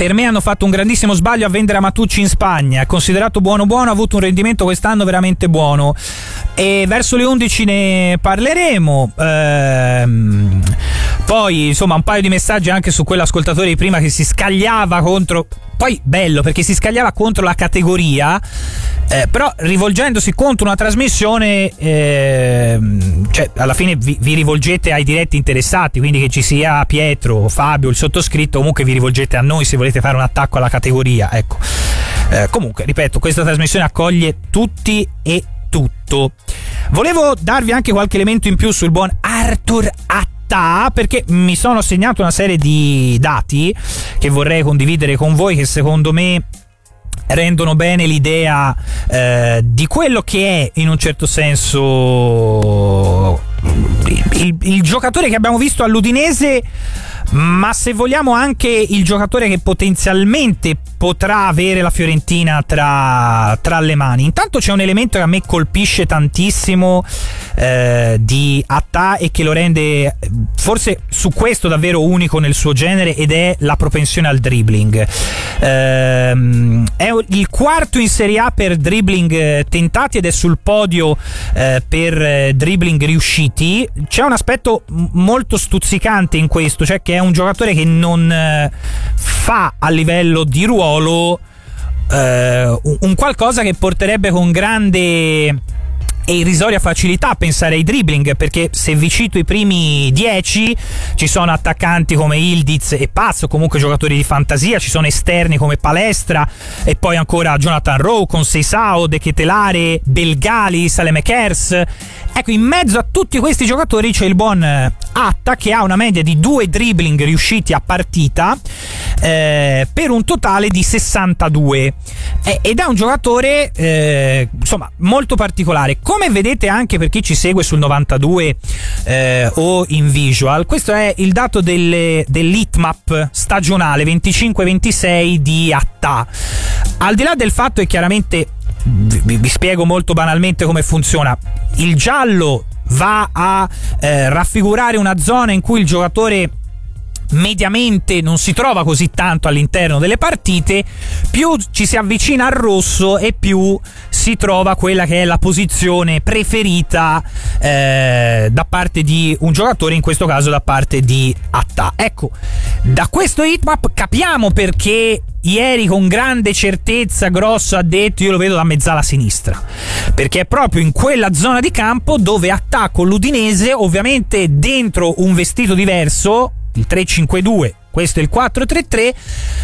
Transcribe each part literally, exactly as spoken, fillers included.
Per me hanno fatto un grandissimo sbaglio a vendere Amatucci in Spagna, è considerato buono buono, ha avuto un rendimento quest'anno veramente buono. E verso le undici ne parleremo. Ehm, poi insomma un paio di messaggi anche su quell'ascoltatore di prima che si scagliava contro, poi bello perché si scagliava contro la categoria, eh, però rivolgendosi contro una trasmissione, eh, cioè alla fine vi, vi rivolgete ai diretti interessati, quindi che ci sia Pietro, Fabio, il sottoscritto, comunque vi rivolgete a noi se volete fare un attacco alla categoria, ecco. Eh, comunque ripeto, questa trasmissione accoglie tutti e tutto. Volevo darvi anche qualche elemento in più sul buon Arthur Attà, perché mi sono segnato una serie di dati che vorrei condividere con voi, che secondo me rendono bene l'idea eh, di quello che è in un certo senso il, il, il giocatore che abbiamo visto all'Udinese, ma se vogliamo anche il giocatore che potenzialmente potrà avere la Fiorentina tra, tra le mani. Intanto c'è un elemento che a me colpisce tantissimo eh, di Attà e che lo rende forse su questo davvero unico nel suo genere, ed è la propensione al dribbling. Ehm, è il quarto in Serie A per dribbling tentati ed è sul podio eh, per eh, dribbling riusciti. C'è un aspetto molto stuzzicante in questo, cioè che è un giocatore che non eh, fa a livello di ruolo eh, un qualcosa che porterebbe con grande e irrisoria facilità a pensare ai dribbling, perché se vi cito i primi dieci ci sono attaccanti come Ildiz e Pazzo, comunque giocatori di fantasia, ci sono esterni come Palestra e poi ancora Jonathan Rowe con Seisao, De Ketelare, Belgali, Salemekers. Ecco, in mezzo a tutti questi giocatori c'è il buon Attà che ha una media di due dribbling riusciti a partita eh, per un totale di sessantadue, eh, ed è un giocatore eh, insomma molto particolare, come vedete anche per chi ci segue sul novantadue eh, o in visual. Questo è il dato delle, dell'Heatmap stagionale venticinque ventisei di Attà. Al di là del fatto che chiaramente vi, vi spiego molto banalmente come funziona, il giallo va a eh, raffigurare una zona in cui il giocatore mediamente non si trova così tanto all'interno delle partite, più ci si avvicina al rosso e più si trova quella che è la posizione preferita eh, da parte di un giocatore, in questo caso da parte di Attà. Ecco, da questo heatmap capiamo perché ieri con grande certezza Grosso ha detto: io lo vedo da mezzala sinistra, perché è proprio in quella zona di campo dove Attà con l'Udinese, ovviamente dentro un vestito diverso, il tre cinque due, questo è il quattro tre tre,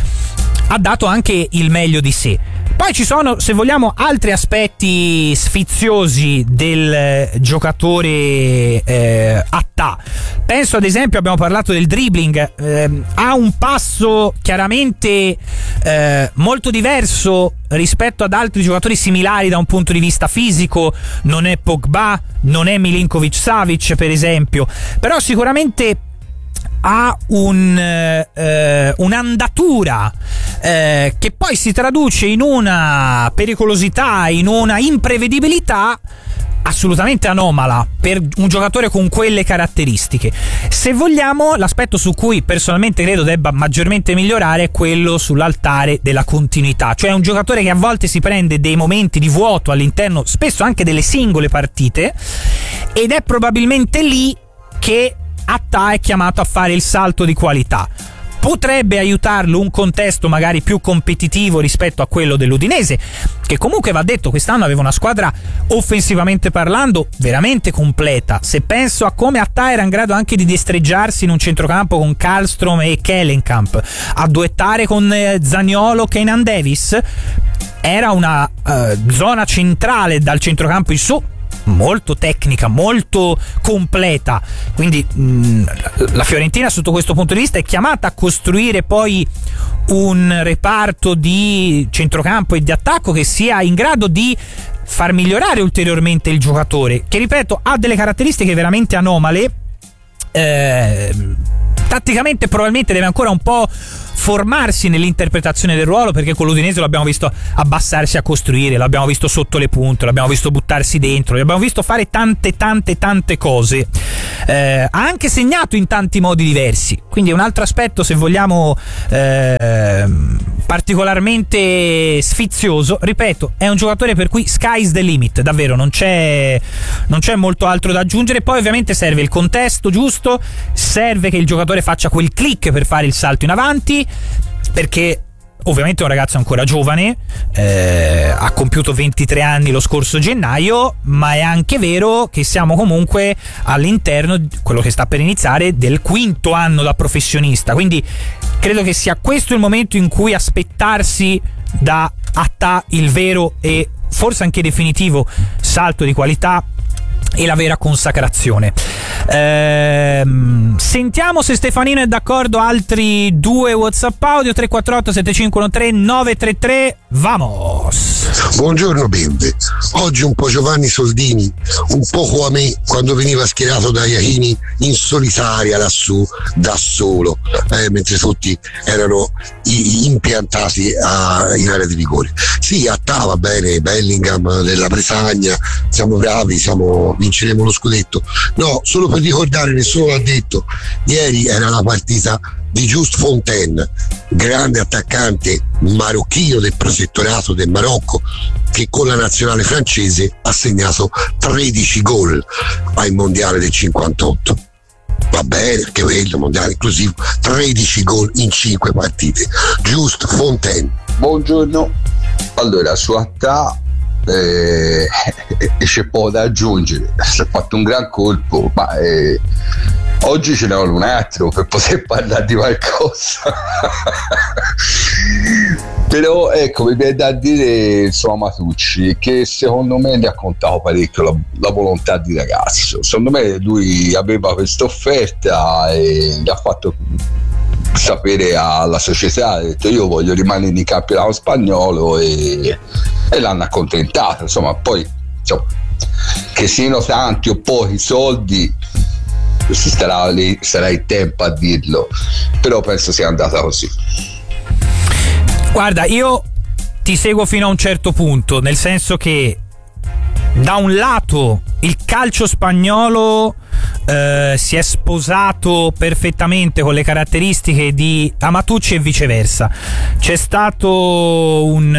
ha dato anche il meglio di sé. Poi ci sono, se vogliamo, altri aspetti sfiziosi del giocatore eh, Attà. Penso ad esempio, abbiamo parlato del dribbling, eh, ha un passo chiaramente eh, molto diverso rispetto ad altri giocatori similari da un punto di vista fisico. Non è Pogba, non è Milinkovic Savic per esempio, però sicuramente ha un, eh, un'andatura eh, che poi si traduce in una pericolosità, in una imprevedibilità assolutamente anomala per un giocatore con quelle caratteristiche. Se vogliamo, l'aspetto su cui personalmente credo debba maggiormente migliorare è quello sull'altare della continuità, cioè un giocatore che a volte si prende dei momenti di vuoto all'interno spesso anche delle singole partite, ed è probabilmente lì che Attà è chiamato a fare il salto di qualità. Potrebbe aiutarlo un contesto magari più competitivo rispetto a quello dell'Udinese, che comunque, va detto, quest'anno aveva una squadra offensivamente parlando veramente completa. Se penso a come Attà era in grado anche di destreggiarsi in un centrocampo con Karlstrom e Kellenkamp, a duettare con Zaniolo, Kenan Davis, era una uh, zona centrale dal centrocampo in su molto tecnica, molto completa. Quindi mh, la Fiorentina sotto questo punto di vista è chiamata a costruire poi un reparto di centrocampo e di attacco che sia in grado di far migliorare ulteriormente il giocatore, che ripeto ha delle caratteristiche veramente anomale. eh, tatticamente probabilmente deve ancora un po' formarsi nell'interpretazione del ruolo, perché con l'Udinese l'abbiamo visto abbassarsi a costruire, l'abbiamo visto sotto le punte, l'abbiamo visto buttarsi dentro, l'abbiamo visto fare tante tante tante cose, eh, ha anche segnato in tanti modi diversi, quindi è un altro aspetto, se vogliamo, eh, particolarmente sfizioso. Ripeto, è un giocatore per cui sky's the limit, davvero non c'è, non c'è molto altro da aggiungere. Poi ovviamente serve il contesto giusto, serve che il giocatore faccia quel click per fare il salto in avanti, perché ovviamente è un ragazzo ancora giovane, eh, ha compiuto ventitré anni lo scorso gennaio, ma è anche vero che siamo comunque all'interno di quello che sta per iniziare del quinto anno da professionista, quindi credo che sia questo il momento in cui aspettarsi da Attah il vero e forse anche definitivo salto di qualità e la vera consacrazione. Ehm, sentiamo se Stefanino è d'accordo. Altri due WhatsApp audio: tre quattro otto sette cinque uno tre nove tre tre. Vamos. Buongiorno bimbe, oggi un po' Giovanni Soldini, un po' come me quando veniva schierato da Iachini in solitaria lassù da solo, eh, mentre tutti erano i, impiantati a, in area di rigore. Sì, Attah va bene, Bellingham della Bretagna, siamo bravi, siamo, vinceremo lo scudetto. No, solo per ricordare, nessuno l'ha detto, ieri era la partita di Just Fontaine, grande attaccante marocchino del protettorato del Marocco, che con la nazionale francese ha segnato tredici gol al mondiale del cinquantotto. Va bene, anche quello, mondiale inclusivo, tredici gol in cinque partite. Just Fontaine. Buongiorno. Allora, su Attah eh, c'è poco da aggiungere, si è fatto un gran colpo, ma eh, oggi ce ne vuole un altro per poter parlare di qualcosa. Però ecco, mi viene da dire, insomma, Matucci, che secondo me gli ha contato parecchio la, la volontà di ragazzo. Secondo me lui aveva questa offerta e gli ha fatto sapere alla società, ha detto io voglio rimanere in campionato spagnolo, e, e l'hanno accontentato. Insomma, poi insomma, che siano tanti o pochi soldi si starà lì, sarà il tempo a dirlo, però penso sia andata così. Guarda, io ti seguo fino a un certo punto, nel senso che da un lato il calcio spagnolo eh, si è sposato perfettamente con le caratteristiche di Amatucci e viceversa. C'è stato un,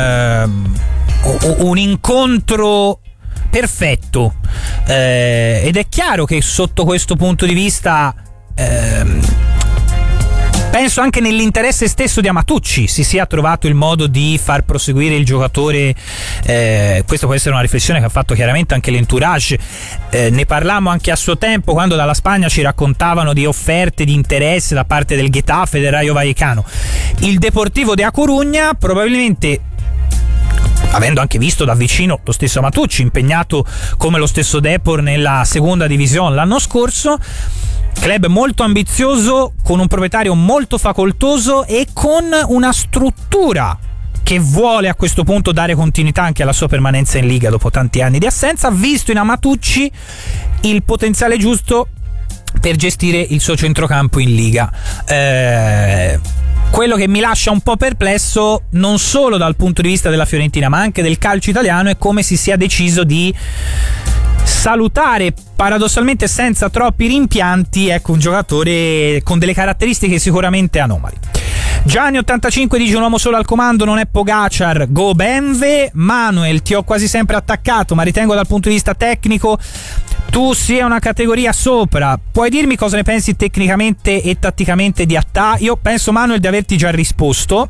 uh, un incontro perfetto, eh, ed è chiaro che sotto questo punto di vista eh, penso anche nell'interesse stesso di Amatucci si sia trovato il modo di far proseguire il giocatore. Eh, questa può essere una riflessione che ha fatto chiaramente anche l'entourage. Eh, ne parlammo anche a suo tempo quando dalla Spagna ci raccontavano di offerte di interesse da parte del Getafe e del Rayo Vallecano. Il Deportivo de A Coruña, probabilmente, avendo anche visto da vicino lo stesso Amatucci impegnato come lo stesso Depor nella seconda divisione l'anno scorso, club molto ambizioso, con un proprietario molto facoltoso e con una struttura che vuole a questo punto dare continuità anche alla sua permanenza in Liga dopo tanti anni di assenza, ha visto in Amatucci il potenziale giusto per gestire il suo centrocampo in Liga. Eh, quello che mi lascia un po' perplesso, non solo dal punto di vista della Fiorentina ma anche del calcio italiano, è come si sia deciso di salutare paradossalmente senza troppi rimpianti, ecco, un giocatore con delle caratteristiche sicuramente anomali. Gianni ottantacinque dice: un uomo solo al comando non è Pogacar, go Benve. Manuel: ti ho quasi sempre attaccato, ma ritengo dal punto di vista tecnico tu sia una categoria sopra. Puoi dirmi cosa ne pensi tecnicamente e tatticamente di Attah? Io penso, Manuel, di averti già risposto.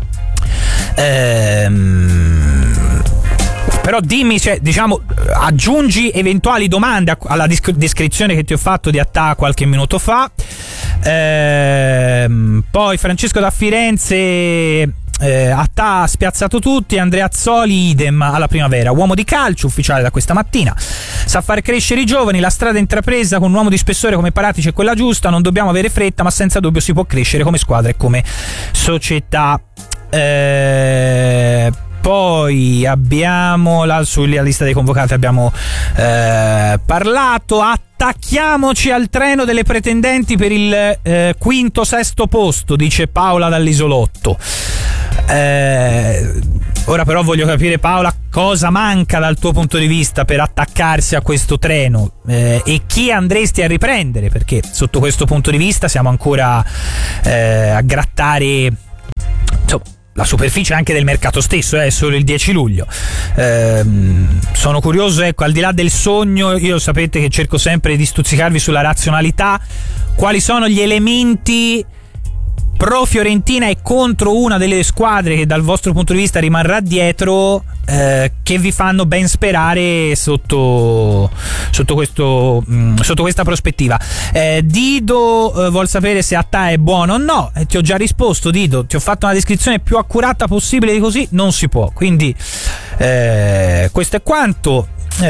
Ehm... Però dimmi, cioè, diciamo, aggiungi eventuali domande alla disc- descrizione che ti ho fatto di Attah qualche minuto fa. Ehm, poi Francesco da Firenze: eh, Attah ha spiazzato tutti. Andrea Azzoli idem alla primavera, uomo di calcio ufficiale da questa mattina, sa far crescere i giovani, la strada intrapresa con un uomo di spessore come Paratici è quella giusta, non dobbiamo avere fretta, ma senza dubbio si può crescere come squadra e come società. Eh, poi abbiamo la, sulla lista dei convocati abbiamo eh, parlato. Attacchiamoci al treno delle pretendenti per il eh, quinto sesto posto, dice Paola dall'Isolotto. Eh, ora però voglio capire, Paola, cosa manca dal tuo punto di vista per attaccarsi a questo treno, eh, e chi andresti a riprendere, perché sotto questo punto di vista siamo ancora eh, a grattare, insomma, la superficie anche del mercato stesso, è eh, solo il dieci luglio. Ehm, sono curioso, ecco, al di là del sogno, io sapete che cerco sempre di stuzzicarvi sulla razionalità. Quali sono gli elementi pro Fiorentina e contro una delle squadre che dal vostro punto di vista rimarrà dietro, eh, che vi fanno ben sperare sotto, sotto, questo, mh, sotto questa prospettiva? eh, Dido eh, vuol sapere se Attà è buono o no. Eh, ti ho già risposto, Dido, ti ho fatto una descrizione più accurata possibile di così non si può, quindi eh, questo è quanto.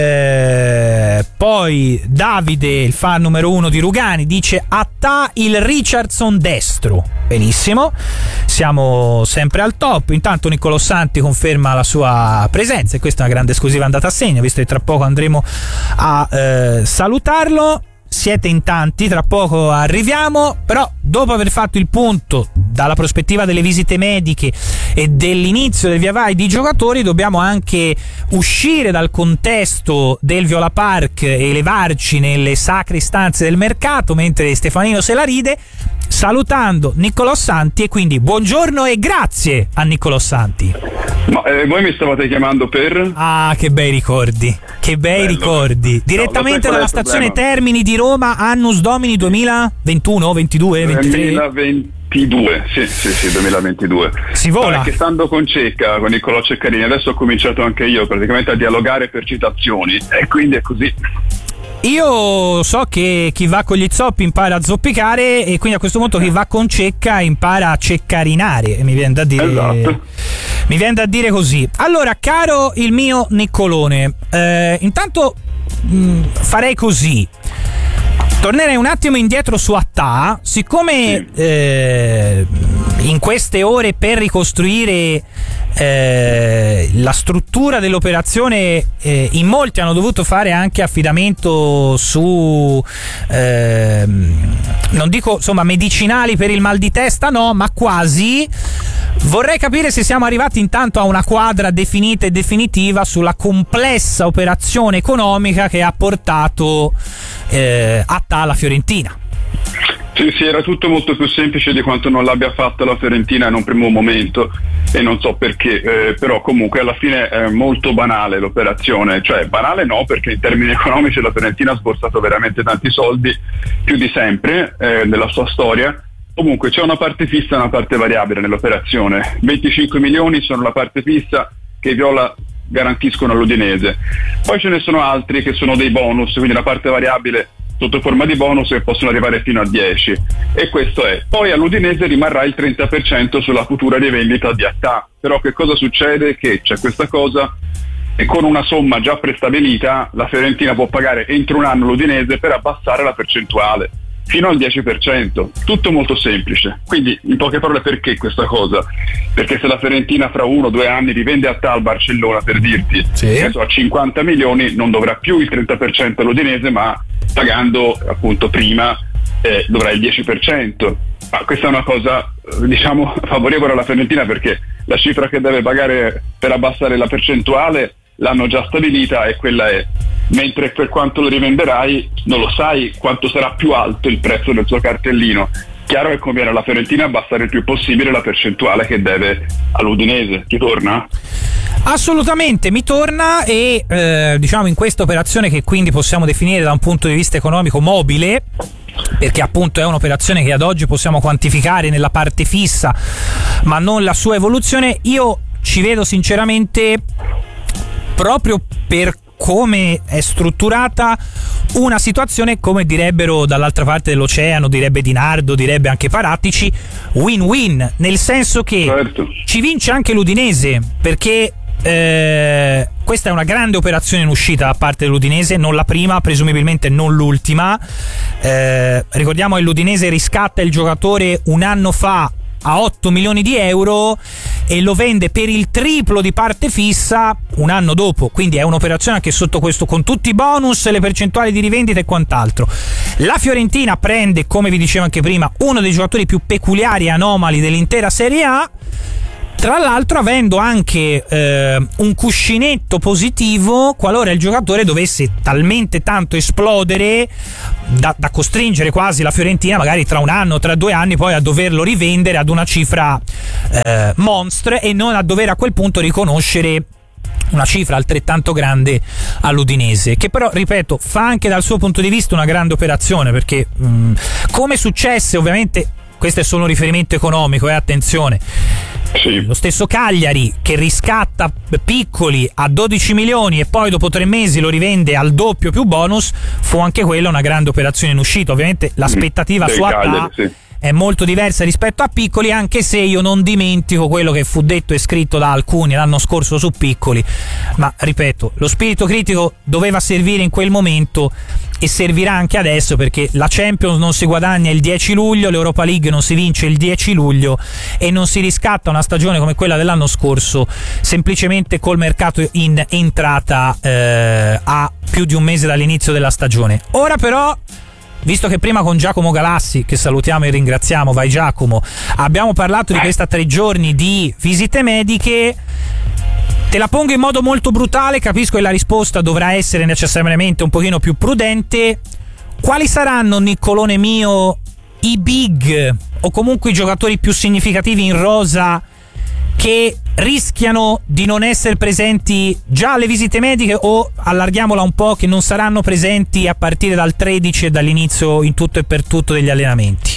Eh, poi Davide, il fan numero uno di Rugani, dice Attà il Richardson destro. Benissimo, siamo sempre al top. Intanto Niccolò Santi conferma la sua presenza e questa è una grande esclusiva andata a segno, visto che tra poco andremo a eh, salutarlo. Siete in tanti, tra poco arriviamo, però dopo aver fatto il punto dalla prospettiva delle visite mediche e dell'inizio del via vai di giocatori, dobbiamo anche uscire dal contesto del Viola Park e elevarci nelle sacre stanze del mercato, mentre Stefanino se la ride, salutando Niccolò Santi. E quindi buongiorno e grazie a Niccolò Santi. Ma eh, voi mi stavate chiamando per? Ah, che bei ricordi, che bei Bello. ricordi. Direttamente no, dalla stazione Termini di Roma, Annus Domini duemilaventuno, ventidue, ventitré duemilaventidue, sì, sì, sì, duemilaventidue. Si vola. Perché stando con Cecca, con Niccolò Ceccarini, adesso ho cominciato anche io praticamente a dialogare per citazioni, e quindi è così. Io so che chi va con gli zoppi impara a zoppicare, e quindi a questo punto chi va con Cecca impara a ceccarinare, e mi viene da dire, esatto. mi viene da dire così. Allora, caro il mio Niccolone, eh, intanto mh, farei così. Tornerei un attimo indietro su Attà, siccome sì. eh, in queste ore per ricostruire eh, la struttura dell'operazione eh, in molti hanno dovuto fare anche affidamento su eh, non dico insomma medicinali per il mal di testa, no, ma quasi. Vorrei capire se siamo arrivati intanto a una quadra definita e definitiva sulla complessa operazione economica che ha portato eh, Attà alla Fiorentina. Sì, sì, era tutto molto più semplice di quanto non l'abbia fatto la Fiorentina in un primo momento, e non so perché, eh, però comunque alla fine è molto banale l'operazione, cioè banale no, perché in termini economici la Fiorentina ha sborsato veramente tanti soldi, più di sempre eh, nella sua storia. Comunque c'è una parte fissa e una parte variabile nell'operazione. venticinque milioni sono la parte fissa che i Viola garantiscono all'Udinese, poi ce ne sono altri che sono dei bonus, quindi la parte variabile sotto forma di bonus che possono arrivare fino a dieci, e questo è. Poi all'Udinese rimarrà il trenta per cento sulla futura rivendita di Attà, però che cosa succede? Che c'è questa cosa, e con una somma già prestabilita la Fiorentina può pagare entro un anno l'Udinese per abbassare la percentuale fino al dieci per cento, tutto molto semplice. Quindi in poche parole, perché questa cosa? Perché se la Fiorentina fra uno o due anni rivende Attà al Barcellona, per dirti, sì, adesso a cinquanta milioni, non dovrà più il trenta per cento all'Udinese, ma pagando appunto prima eh, dovrà il dieci per cento. Ma questa è una cosa diciamo favorevole alla Fiorentina, perché la cifra che deve pagare per abbassare la percentuale l'hanno già stabilita e quella è. Mentre per quanto lo rivenderai non lo sai quanto sarà più alto il prezzo del suo cartellino. Chiaro che conviene alla Fiorentina abbassare il più possibile la percentuale che deve all'Udinese. Ti torna? Assolutamente mi torna, e eh, diciamo in questa operazione, che quindi possiamo definire da un punto di vista economico mobile, perché appunto è un'operazione che ad oggi possiamo quantificare nella parte fissa ma non la sua evoluzione, io ci vedo sinceramente, proprio per come è strutturata, una situazione, come direbbero dall'altra parte dell'oceano, direbbe Di Nardo, direbbe anche Parattici, win-win, nel senso che certo. ci vince anche l'Udinese, perché eh, questa è una grande operazione in uscita da parte dell'Udinese, non la prima, presumibilmente non l'ultima. Eh, ricordiamo che l'Udinese riscatta il giocatore un anno fa a otto milioni di euro, e lo vende per il triplo di parte fissa un anno dopo, quindi è un'operazione anche sotto questo, con tutti i bonus, le percentuali di rivendita e quant'altro. La Fiorentina prende, come vi dicevo anche prima, uno dei giocatori più peculiari e anomali dell'intera Serie A, tra l'altro avendo anche eh, un cuscinetto positivo qualora il giocatore dovesse talmente tanto esplodere da, da costringere quasi la Fiorentina magari tra un anno, tra due anni poi a doverlo rivendere ad una cifra eh, monstre e non a dover a quel punto riconoscere una cifra altrettanto grande all'Udinese, che però, ripeto, fa anche dal suo punto di vista una grande operazione, perché mh, come successe, ovviamente questo è solo un riferimento economico, eh, attenzione, sì. Lo stesso Cagliari che riscatta Piccoli a dodici milioni e poi dopo tre mesi lo rivende al doppio più bonus, fu anche quella una grande operazione in uscita. Ovviamente l'aspettativa su Attà sì. è molto diversa rispetto a Piccoli, anche se io non dimentico quello che fu detto e scritto da alcuni l'anno scorso su Piccoli, ma ripeto, lo spirito critico doveva servire in quel momento e servirà anche adesso, perché la Champions non si guadagna il dieci luglio, l'Europa League non si vince il dieci luglio e non si riscatta una stagione come quella dell'anno scorso semplicemente col mercato in entrata eh, a più di un mese dall'inizio della stagione. Ora però, visto che prima con Giacomo Galassi, che salutiamo e ringraziamo, vai Giacomo, abbiamo parlato di questa tre giorni di visite mediche, te la pongo in modo molto brutale, capisco che la risposta dovrà essere necessariamente un pochino più prudente. Quali saranno, Niccolone mio, i big o comunque i giocatori più significativi in rosa che rischiano di non essere presenti già alle visite mediche, o allarghiamola un po', che non saranno presenti a partire dal tredici e dall'inizio in tutto e per tutto degli allenamenti?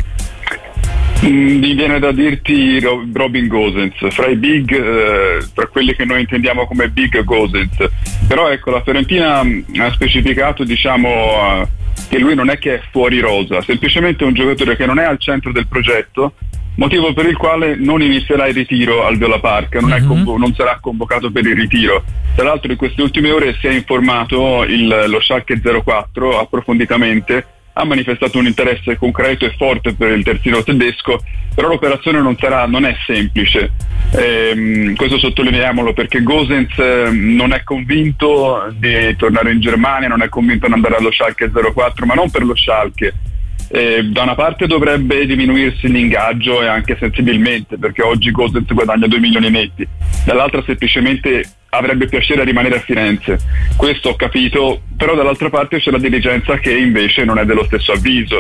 Mi viene da dirti Robin Gosens, fra i big, eh, fra quelli che noi intendiamo come big Gosens, però ecco, la Fiorentina ha specificato, diciamo, uh, che lui non è che è fuori rosa, semplicemente un giocatore che non è al centro del progetto, motivo per il quale non inizierà il ritiro al Viola Park, non, è convo- non sarà convocato per il ritiro. Tra l'altro in queste ultime ore si è informato il, lo Schalke zero quattro approfonditamente, ha manifestato un interesse concreto e forte per il terzino tedesco, però l'operazione non sarà, non è semplice. Ehm, questo sottolineiamolo, perché Gosens non è convinto di tornare in Germania, non è convinto di andare allo Schalke zero quattro, ma non per lo Schalke. Eh, da una parte dovrebbe diminuirsi l'ingaggio e anche sensibilmente, perché oggi Gosens guadagna due milioni netti, dall'altra semplicemente avrebbe piacere a rimanere a Firenze, questo ho capito, però dall'altra parte c'è la dirigenza che invece non è dello stesso avviso,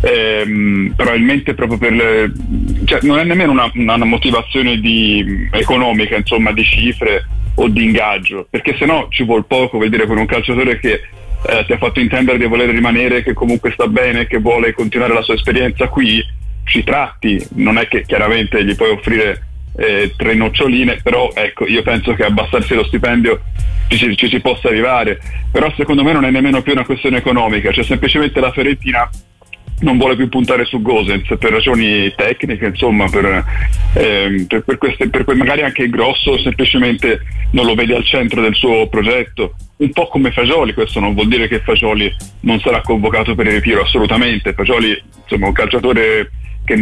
ehm, probabilmente proprio per le, cioè non è nemmeno una, una motivazione di, economica, insomma, di cifre o di ingaggio, perché sennò ci vuol poco, vuol dire, con un calciatore che eh, ti ha fatto intendere di voler rimanere, che comunque sta bene, che vuole continuare la sua esperienza qui, ci tratti, non è che chiaramente gli puoi offrire Eh, tre noccioline, però ecco, io penso che abbassarsi lo stipendio ci, ci, ci si possa arrivare, però secondo me non è nemmeno più una questione economica, cioè semplicemente la Fiorentina non vuole più puntare su Gosens per ragioni tecniche, insomma, per, eh, per, per queste, per magari anche il grosso semplicemente non lo vede al centro del suo progetto, un po' come Fagioli. Questo non vuol dire che Fagioli non sarà convocato per il ritiro, assolutamente. Fagioli, insomma, un calciatore che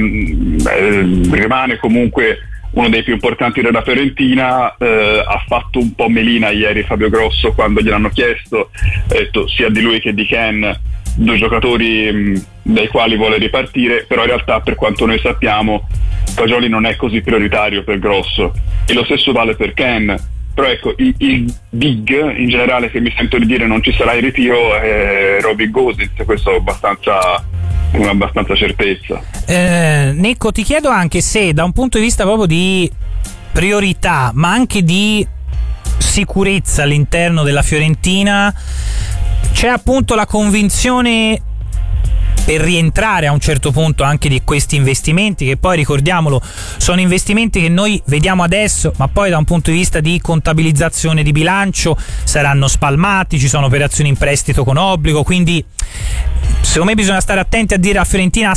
eh, rimane comunque uno dei più importanti della Fiorentina, eh, ha fatto un po' melina ieri Fabio Grosso quando gliel'hanno chiesto, ha detto sia di lui che di Ken, due giocatori mh, dai quali vuole ripartire, però in realtà per quanto noi sappiamo Fagioli non è così prioritario per Grosso, e lo stesso vale per Ken. Però ecco, il, il big in generale che mi sento di dire non ci sarà il ritiro è Robin Gosens, questo è abbastanza con abbastanza certezza. eh, Nicco, ti chiedo anche se da un punto di vista proprio di priorità, ma anche di sicurezza all'interno della Fiorentina, c'è appunto la convinzione per rientrare a un certo punto anche di questi investimenti, che poi, ricordiamolo, sono investimenti che noi vediamo adesso, ma poi da un punto di vista di contabilizzazione di bilancio saranno spalmati, ci sono operazioni in prestito con obbligo, quindi secondo me bisogna stare attenti a dire la Fiorentina ha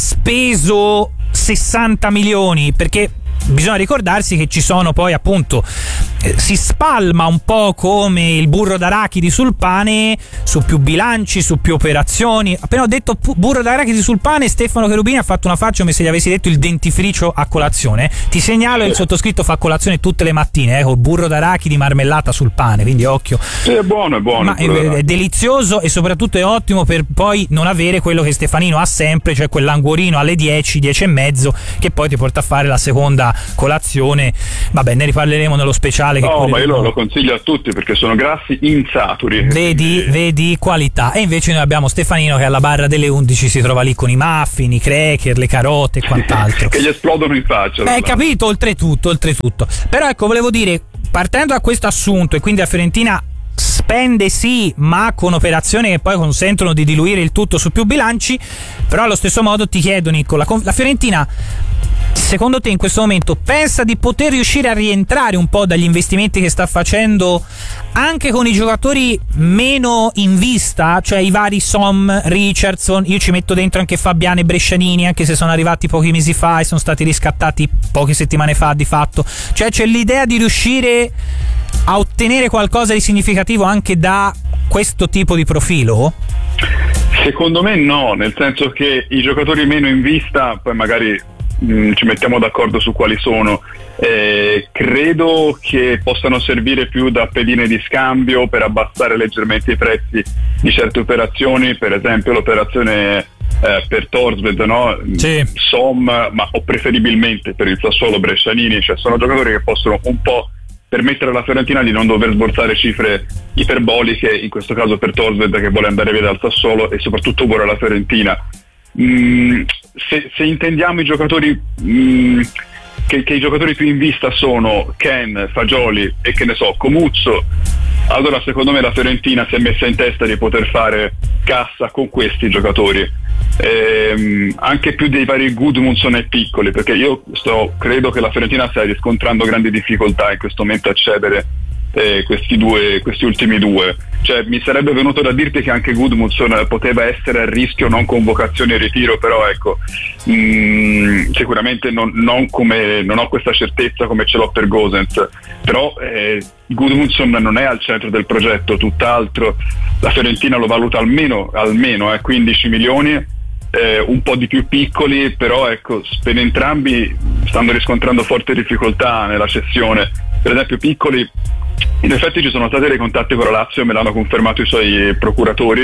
speso sessanta milioni, perché bisogna ricordarsi che ci sono poi appunto eh, si spalma un po' come il burro d'arachidi sul pane, su più bilanci, su più operazioni. Appena ho detto pu- burro d'arachidi sul pane, Stefano Cherubini ha fatto una faccia come se gli avessi detto il dentifricio a colazione. Ti segnalo, il sottoscritto fa colazione tutte le mattine, eh, con burro d'arachidi, marmellata sul pane, quindi occhio. Sì, è buono, è buono. Ma è, è delizioso, e soprattutto è ottimo per poi non avere quello che Stefanino ha sempre, cioè quell'anguorino alle dieci, dieci e mezzo, che poi ti porta a fare la seconda colazione. Vabbè, ne riparleremo nello speciale. Che no, ma io lo, lo consiglio a tutti perché sono grassi insaturi. Vedi, vedi qualità. E invece noi abbiamo Stefanino che alla barra delle undici si trova lì con i muffin, i cracker, le carote e quant'altro. Che gli esplodono in faccia. Hai capito? Oltretutto, oltretutto. Però ecco, volevo dire, partendo da questo assunto, e quindi la Fiorentina spende sì, ma con operazioni che poi consentono di diluire il tutto su più bilanci. Però allo stesso modo ti chiedo, Nico, la, la Fiorentina secondo te in questo momento pensa di poter riuscire a rientrare un po' dagli investimenti che sta facendo anche con i giocatori meno in vista, cioè i vari Som, Richardson? Io ci metto dentro anche Fabiano e Brescianini, anche se sono arrivati pochi mesi fa e sono stati riscattati poche settimane fa di fatto. Cioè c'è l'idea di riuscire a ottenere qualcosa di significativo anche da questo tipo di profilo? Secondo me no, nel senso che i giocatori meno in vista, poi magari mh, ci mettiamo d'accordo su quali sono, eh, credo che possano servire più da pedine di scambio per abbassare leggermente i prezzi di certe operazioni, per esempio l'operazione eh, per Thorstvedt, no? Sì. Som, ma o preferibilmente per il Sassuolo Brescianini, cioè sono giocatori che possono un po' permettere alla Fiorentina di non dover sborsare cifre iperboliche, in questo caso per Thorstvedt che vuole andare via dal Sassuolo e soprattutto vuole la Fiorentina. Mm, se, se intendiamo i giocatori mm, che, che i giocatori più in vista sono Ken, Fagioli e che ne so, Comuzzo, allora secondo me la Fiorentina si è messa in testa di poter fare cassa con questi giocatori. Ehm, anche più dei vari Gudmundsson e Piccoli, perché io sto, credo che la Fiorentina stia riscontrando grandi difficoltà in questo momento a cedere eh, questi due, questi ultimi due. Cioè mi sarebbe venuto da dirti che anche Gudmundsson poteva essere a rischio non convocazione e ritiro, però ecco mh, sicuramente non, non, come, non ho questa certezza come ce l'ho per Gosens, però eh, Gudmundsson non è al centro del progetto, tutt'altro. La Fiorentina lo valuta almeno, almeno eh, quindici milioni, eh, un po' di più Piccoli, però ecco, per entrambi stanno riscontrando forti difficoltà nella cessione. Per esempio Piccoli, in effetti ci sono stati dei contatti con la Lazio, me l'hanno confermato i suoi procuratori.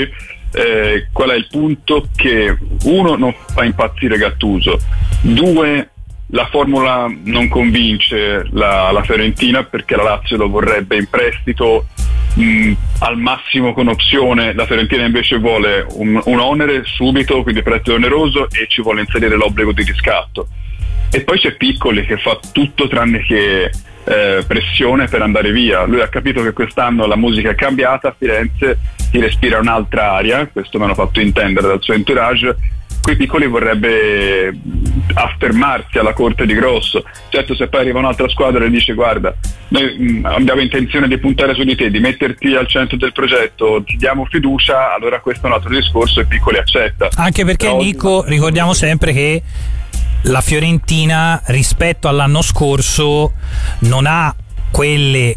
Eh, qual è il punto? Che uno, non fa impazzire Gattuso, due, la formula non convince la, la Fiorentina, perché la Lazio lo vorrebbe in prestito mh, al massimo con opzione, la Fiorentina invece vuole un, un onere subito, quindi prezzo oneroso, e ci vuole inserire l'obbligo di riscatto. E poi c'è Piccoli che fa tutto tranne che eh, pressione per andare via. Lui ha capito che quest'anno la musica è cambiata, a Firenze si respira un'altra aria, questo mi hanno fatto intendere dal suo entourage. Qui Piccoli vorrebbe affermarsi alla corte di Grosso. Certo, se poi arriva un'altra squadra e dice guarda, noi mh, abbiamo intenzione di puntare su di te, di metterti al centro del progetto, ti diamo fiducia, allora questo è un altro discorso e Piccoli accetta. Anche perché però, Nico, ricordiamo sempre che la Fiorentina rispetto all'anno scorso non ha quelle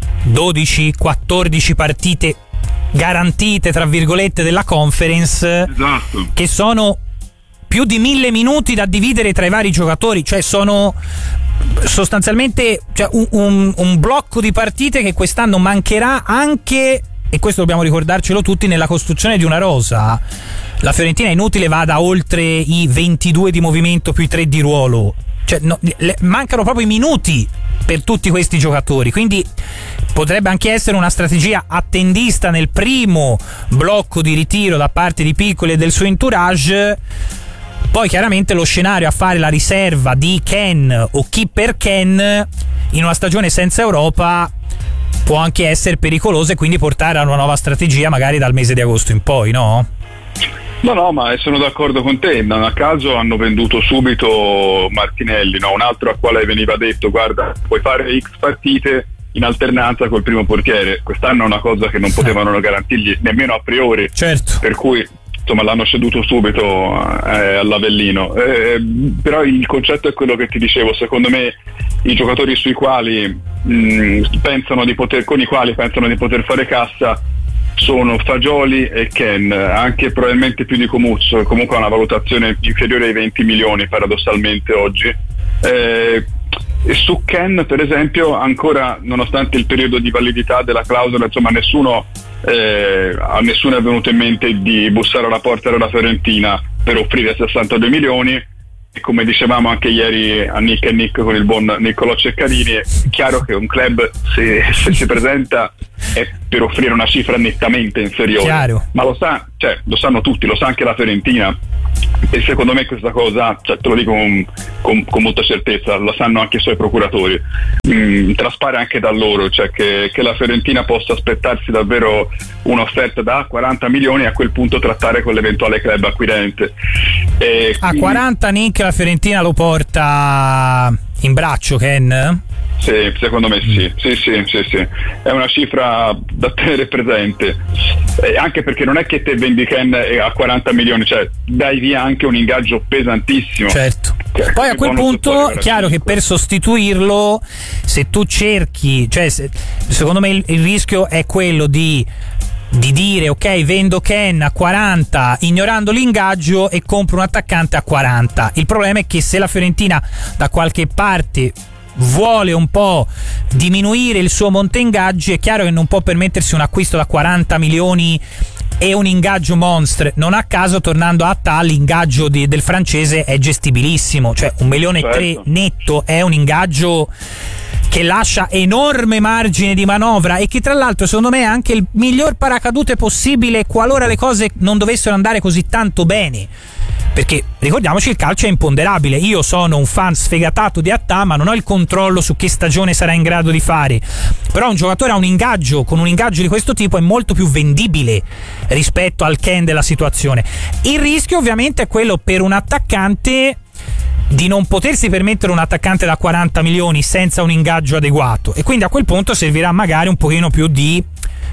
dodici quattordici partite garantite tra virgolette della Conference, esatto, che sono più di mille minuti da dividere tra i vari giocatori, cioè sono sostanzialmente cioè un, un, un blocco di partite che quest'anno mancherà anche, e questo dobbiamo ricordarcelo tutti, nella costruzione di una rosa. La Fiorentina è inutile vada oltre i ventidue di movimento più i tre di ruolo, cioè no, le, mancano proprio i minuti per tutti questi giocatori, quindi potrebbe anche essere una strategia attendista nel primo blocco di ritiro da parte di Piccoli e del suo entourage. Poi chiaramente lo scenario a fare la riserva di Ken o chi per Ken in una stagione senza Europa può anche essere pericoloso e quindi portare a una nuova strategia magari dal mese di agosto in poi, no? No, no, ma sono d'accordo con te. Non a caso hanno venduto subito Martinelli, no? Un altro a quale veniva detto guarda, puoi fare X partite in alternanza col primo portiere. Quest'anno è una cosa che non potevano garantirgli nemmeno a priori, certo, per cui insomma l'hanno ceduto subito eh, all'Avellino. Eh, però il concetto è quello che ti dicevo, secondo me i giocatori sui quali mh, pensano di poter, con i quali pensano di poter fare cassa sono Fagioli e Ken, anche probabilmente più di Comuzzo, comunque ha una valutazione inferiore ai venti milioni paradossalmente oggi. Eh, e su Ken per esempio ancora, nonostante il periodo di validità della clausola, insomma nessuno eh, a nessuno è venuto in mente di bussare alla porta della Fiorentina per offrire sessantadue milioni. E come dicevamo anche ieri a Nick e Nick con il buon Niccolò Ceccarini, è chiaro che un club se, se si presenta è per offrire una cifra nettamente inferiore. Chiaro. Ma lo sa, cioè, lo sanno tutti, lo sa anche la Fiorentina, e secondo me questa cosa, cioè, te lo dico con, con, con molta certezza, lo sanno anche i suoi procuratori, mm, traspare anche da loro, cioè che, che la Fiorentina possa aspettarsi davvero un'offerta da quaranta milioni e a quel punto trattare con l'eventuale club acquirente. E a quindi, quaranta Nick la Fiorentina lo porta in braccio, Ken? Sì, secondo me sì, sì, sì, sì, sì. È una cifra da tenere presente, eh, anche perché non è che te vendi Ken a quaranta milioni, cioè dai via anche un ingaggio pesantissimo. Certo. Poi a quel punto è chiaro che per sostituirlo, se tu cerchi, cioè se, secondo me il, il rischio è quello di di dire ok, vendo Ken a quaranta ignorando l'ingaggio e compro un attaccante a quaranta. Il problema è che se la Fiorentina da qualche parte vuole un po' diminuire il suo monte ingaggi, è chiaro che non può permettersi un acquisto da quaranta milioni e un ingaggio monster. Non a caso, tornando a Atta, l'ingaggio di, del francese è gestibilissimo, cioè un milione e certo. tre netto è un ingaggio che lascia enorme margine di manovra e che tra l'altro secondo me è anche il miglior paracadute possibile qualora le cose non dovessero andare così tanto bene, perché ricordiamoci il calcio è imponderabile. Io sono un fan sfegatato di Atta, ma non ho il controllo su che stagione sarà in grado di fare, però un giocatore ha un ingaggio, con un ingaggio di questo tipo è molto più vendibile rispetto al Ken della situazione. Il rischio ovviamente è quello per un attaccante di non potersi permettere un attaccante da quaranta milioni senza un ingaggio adeguato, e quindi a quel punto servirà magari un pochino più di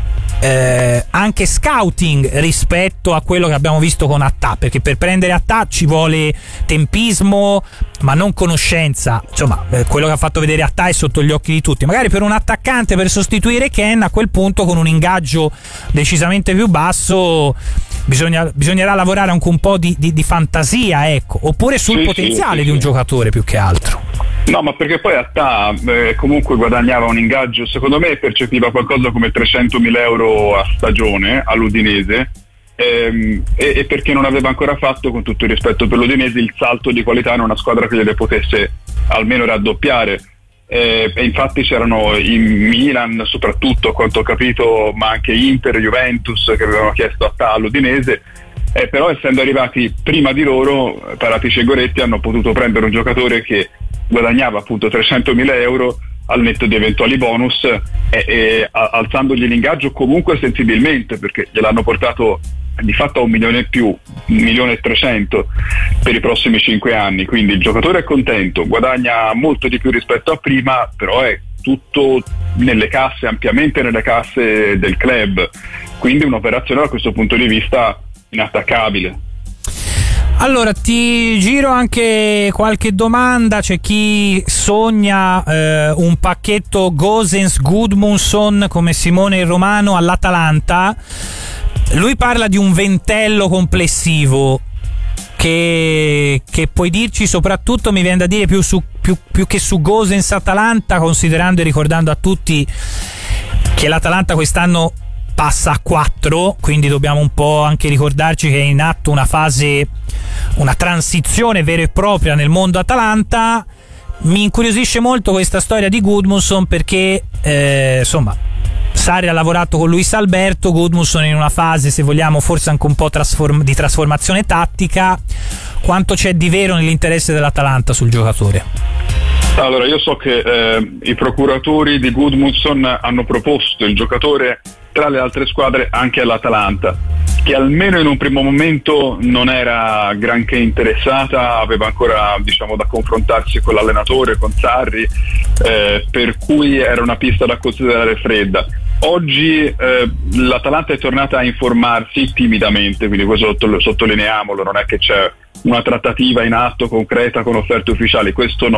eh, anche scouting rispetto a quello che abbiamo visto con Atta, perché per prendere Atta ci vuole tempismo ma non conoscenza. Insomma, eh, quello che ha fatto vedere Atta è sotto gli occhi di tutti. Magari per un attaccante per sostituire Ken, a quel punto con un ingaggio decisamente più basso bisogna, bisognerà lavorare anche un po' di, di, di fantasia, ecco, oppure sul sì, potenziale sì, di un sì. giocatore più che altro. No, ma perché poi Atta eh, comunque guadagnava un ingaggio, secondo me percepiva qualcosa come trecentomila euro a stagione all'Udinese, ehm, e, e perché non aveva ancora fatto, con tutto il rispetto per l'Udinese, il salto di qualità in una squadra che gliele potesse almeno raddoppiare. Eh, e infatti c'erano in Milan soprattutto, a quanto ho capito, ma anche Inter, Juventus, che avevano chiesto Atta all'Udinese. Eh, però essendo arrivati prima di loro, Paratici e Goretti hanno potuto prendere un giocatore che guadagnava appunto trecentomila euro al netto di eventuali bonus, e, e alzandogli l'ingaggio comunque sensibilmente, perché gliel'hanno portato di fatto a un milione e più, un milione e trecento per i prossimi cinque anni. Quindi il giocatore è contento, guadagna molto di più rispetto a prima, però è tutto nelle casse, ampiamente nelle casse del club, quindi un'operazione da questo punto di vista inattaccabile. Allora ti giro anche qualche domanda. C'è chi sogna eh, un pacchetto Gosens Gudmundsson come Simone il Romano all'Atalanta. Lui parla di un ventello complessivo che, che puoi dirci, soprattutto mi viene da dire più, su, più, più che su Gosens Atalanta, considerando e ricordando a tutti che l'Atalanta quest'anno passa a quattro, quindi dobbiamo un po' anche ricordarci che è in atto una fase, una transizione vera e propria nel mondo Atalanta. Mi incuriosisce molto questa storia di Gudmundsson perché eh, insomma Sarri ha lavorato con Luis Alberto, Gudmundsson in una fase, se vogliamo, forse anche un po' trasform- di trasformazione tattica. Quanto c'è di vero nell'interesse dell'Atalanta sul giocatore? Allora, io so che eh, i procuratori di Gudmundsson hanno proposto il giocatore tra le altre squadre anche all'Atalanta, che almeno in un primo momento non era granché interessata, aveva ancora, diciamo, da confrontarsi con l'allenatore, con Sarri, eh, per cui era una pista da considerare fredda. Oggi eh, l'Atalanta è tornata a informarsi timidamente, quindi questo sottolineiamolo, non è che c'è una trattativa in atto concreta con offerte ufficiali, questo no.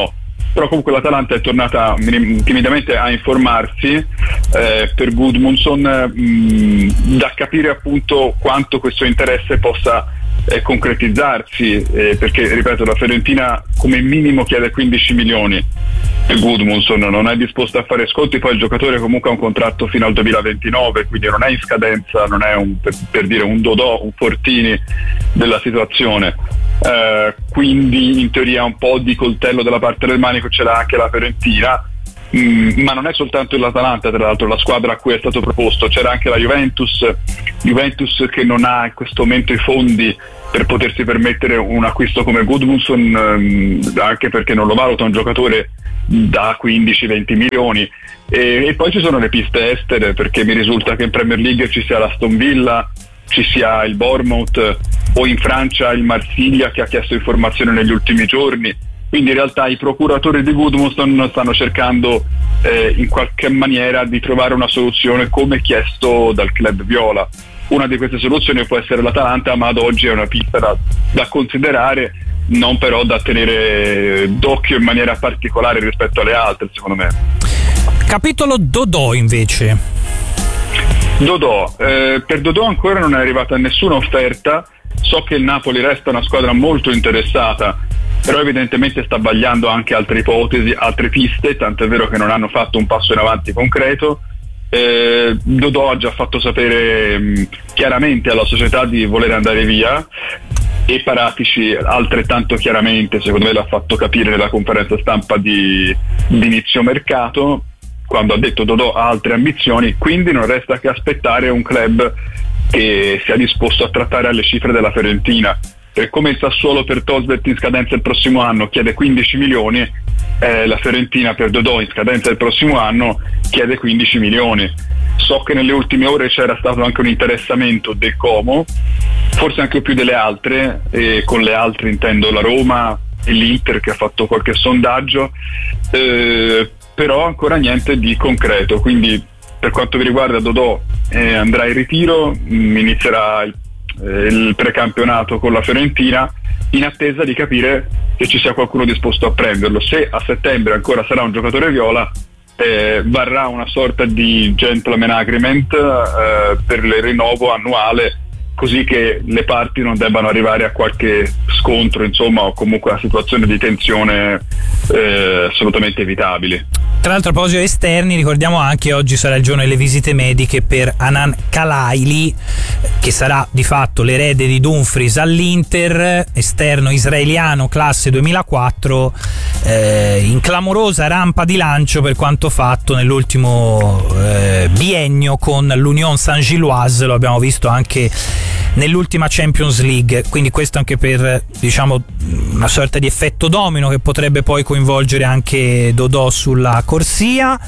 però comunque l'Atalanta è tornata timidamente a informarsi. Eh, per Gudmundsson mh, da capire appunto quanto questo interesse possa eh, concretizzarsi, eh, perché ripeto, la Fiorentina come minimo chiede quindici milioni e Gudmundsson non è disposto a fare sconti. Poi il giocatore comunque ha un contratto fino al duemilaventinove, quindi non è in scadenza, non è un, per, per dire un Dodò, un Fortini della situazione. Uh, quindi in teoria un po' di coltello dalla parte del manico ce l'ha anche la Fiorentina, mm, ma non è soltanto l'Atalanta, tra l'altro la squadra a cui è stato proposto, c'era anche la Juventus Juventus che non ha in questo momento i fondi per potersi permettere un acquisto come Gudmundsson, um, anche perché non lo valuta un giocatore da quindici venti milioni. E, e poi ci sono le piste estere, perché mi risulta che in Premier League ci sia l'Aston Villa, ci sia il Bournemouth o in Francia il Marsiglia che ha chiesto informazioni negli ultimi giorni. Quindi in realtà i procuratori di Gudmundsson stanno cercando eh, in qualche maniera di trovare una soluzione come chiesto dal club viola. Una di queste soluzioni può essere l'Atalanta, ma ad oggi è una pista da, da considerare, non però da tenere d'occhio in maniera particolare rispetto alle altre, secondo me. Capitolo Dodò invece. Dodò, eh, per Dodò ancora non è arrivata nessuna offerta. So che il Napoli resta una squadra molto interessata, però evidentemente sta vagliando anche altre ipotesi, altre piste, tanto è vero che non hanno fatto un passo in avanti concreto. eh, Dodò ha già fatto sapere mh, chiaramente alla società di voler andare via, e Paratici altrettanto chiaramente, secondo me l'ha fatto capire nella conferenza stampa di, di inizio mercato, quando ha detto Dodò ha altre ambizioni, quindi non resta che aspettare un club che sia disposto a trattare alle cifre della Fiorentina. Per come il Sassuolo per Tosbert in scadenza il prossimo anno chiede quindici milioni, eh, la Fiorentina per Dodò in scadenza il prossimo anno chiede quindici milioni. So che nelle ultime ore c'era stato anche un interessamento del Como, forse anche più delle altre, e con le altre intendo la Roma e l'Inter che ha fatto qualche sondaggio, eh, però ancora niente di concreto. Quindi per quanto mi riguarda Dodò eh, andrà in ritiro, mh, inizierà il, eh, il precampionato con la Fiorentina, in attesa di capire che ci sia qualcuno disposto a prenderlo. Se a settembre ancora sarà un giocatore viola, eh, varrà una sorta di gentleman agreement eh, per il rinnovo annuale, così che le parti non debbano arrivare a qualche scontro, insomma, o comunque a situazioni di tensione eh, assolutamente evitabili. Tra l'altro, a proposito esterni, ricordiamo anche oggi sarà il giorno delle visite mediche per Anan Kalaili, che sarà di fatto l'erede di Dumfries all'Inter, esterno israeliano classe duemilaquattro, eh, in clamorosa rampa di lancio per quanto fatto nell'ultimo eh, biennio con l'Union Saint-Gilloise, lo abbiamo visto anche nell'ultima Champions League, quindi questo anche per, diciamo, una sorta di effetto domino che potrebbe poi coinvolgere anche Dodò sulla corsia.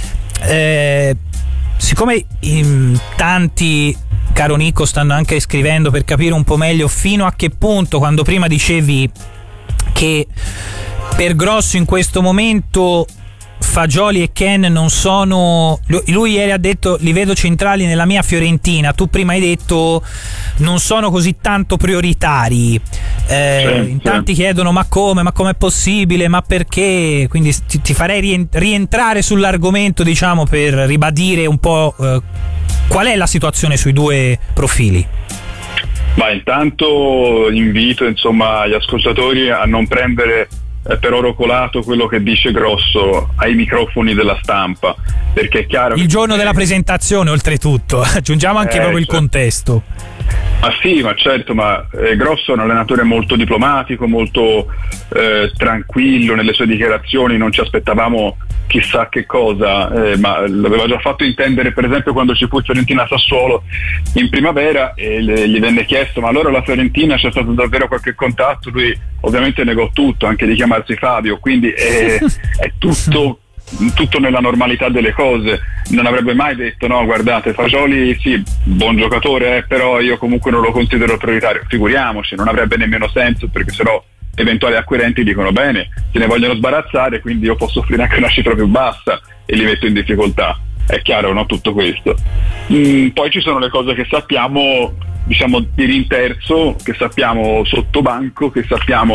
Eh, siccome in tanti, caro Nico, stanno anche scrivendo per capire un po' meglio fino a che punto, quando prima dicevi che per Grosso in questo momento Fagioli e Ken non sono, lui ieri ha detto li vedo centrali nella mia Fiorentina, tu prima hai detto non sono così tanto prioritari, eh, sì, in tanti sì. Chiedono ma come, ma com'è possibile, ma perché, quindi ti, ti farei rientrare sull'argomento, diciamo, per ribadire un po' eh, qual è la situazione sui due profili. Ma intanto invito, insomma, gli ascoltatori a non prendere per oro colato quello che dice Grosso ai microfoni della stampa, perché è chiaro il giorno che... della presentazione, oltretutto aggiungiamo anche eh, proprio il contesto. Ma sì, ma certo, ma eh, Grosso è un allenatore molto diplomatico, molto eh, tranquillo nelle sue dichiarazioni, non ci aspettavamo chissà che cosa, eh, ma l'aveva già fatto intendere per esempio quando ci fu Fiorentina Sassuolo in primavera e le, gli venne chiesto ma allora la Fiorentina c'è stato davvero qualche contatto, lui ovviamente negò tutto, anche di chiamarsi Fabio, quindi è, è tutto tutto nella normalità delle cose, non avrebbe mai detto no guardate Fagioli sì buon giocatore eh, però io comunque non lo considero prioritario, figuriamoci, non avrebbe nemmeno senso, perché sennò eventuali acquirenti dicono bene, se ne vogliono sbarazzare, quindi io posso offrire anche una cifra più bassa e li metto in difficoltà. È chiaro, no? Tutto questo. Mm, poi ci sono le cose che sappiamo, diciamo, di rinterzo, che sappiamo sotto banco, che sappiamo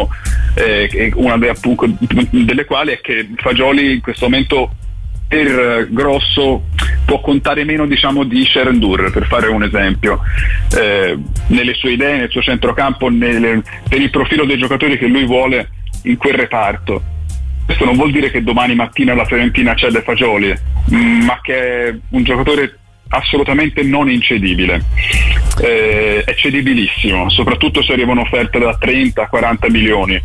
eh, una de, appunto, delle quali è che Fagioli in questo momento per Grosso può contare meno, diciamo, di Sherendurr, per fare un esempio, eh, nelle sue idee, nel suo centrocampo, nelle, per il profilo dei giocatori che lui vuole in quel reparto. Questo non vuol dire che domani mattina la Fiorentina cede Fagioli, ma che è un giocatore assolutamente non incedibile, eh, è cedibilissimo, soprattutto se arriva un'offerta da trenta quaranta milioni,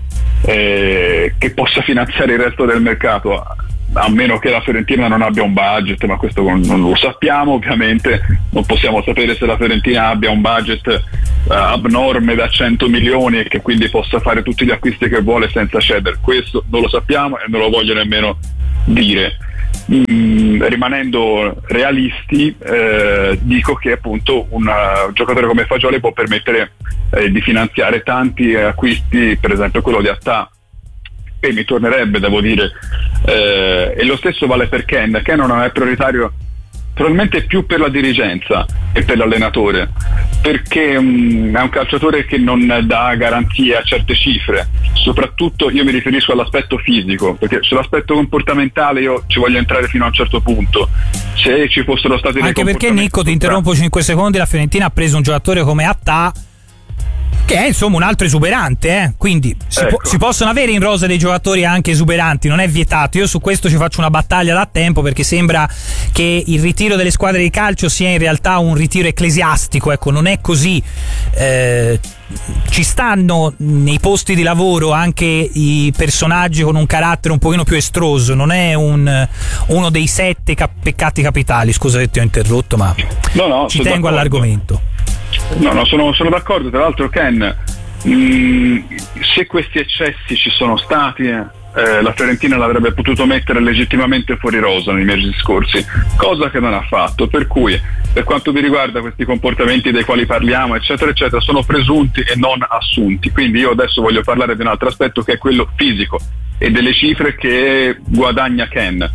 eh, che possa finanziare il resto del mercato, a meno che la Fiorentina non abbia un budget, ma questo non, non lo sappiamo ovviamente, non possiamo sapere se la Fiorentina abbia un budget uh, abnorme da cento milioni e che quindi possa fare tutti gli acquisti che vuole senza cedere, questo non lo sappiamo e non lo voglio nemmeno dire. Mm, rimanendo realisti, eh, dico che appunto un uh, giocatore come Fagioli può permettere eh, di finanziare tanti acquisti, per esempio quello di Attà, e mi tornerebbe, devo dire, eh, e lo stesso vale per Ken. Ken non è prioritario probabilmente più per la dirigenza e per l'allenatore, perché um, è un calciatore che non dà garanzie a certe cifre, soprattutto io mi riferisco all'aspetto fisico, perché sull'aspetto comportamentale io ci voglio entrare fino a un certo punto. Se ci fossero stati anche dei perché, Nicco, ti interrompo cinque secondi, la Fiorentina ha preso un giocatore come Attà, che è insomma un altro esuberante, eh? Quindi si, ecco. po- si possono avere in rosa dei giocatori anche esuberanti, non è vietato. Io su questo ci faccio una battaglia da tempo, perché sembra che il ritiro delle squadre di calcio sia in realtà un ritiro ecclesiastico, ecco, non è così. Eh, ci stanno nei posti di lavoro anche i personaggi con un carattere un pochino più estroso, non è un, uno dei sette cap- peccati capitali. Scusa se ti ho interrotto, ma no, no, ci tengo d'accordo. all'argomento. No, no, sono, sono d'accordo. Tra l'altro, Ken, mh, se questi eccessi ci sono stati, eh, la Fiorentina l'avrebbe potuto mettere legittimamente fuori rosa nei mesi scorsi, cosa che non ha fatto. Per cui, per quanto mi riguarda, questi comportamenti dei quali parliamo, eccetera, eccetera, sono presunti e non assunti. Quindi io adesso voglio parlare di un altro aspetto, che è quello fisico e delle cifre che guadagna Ken.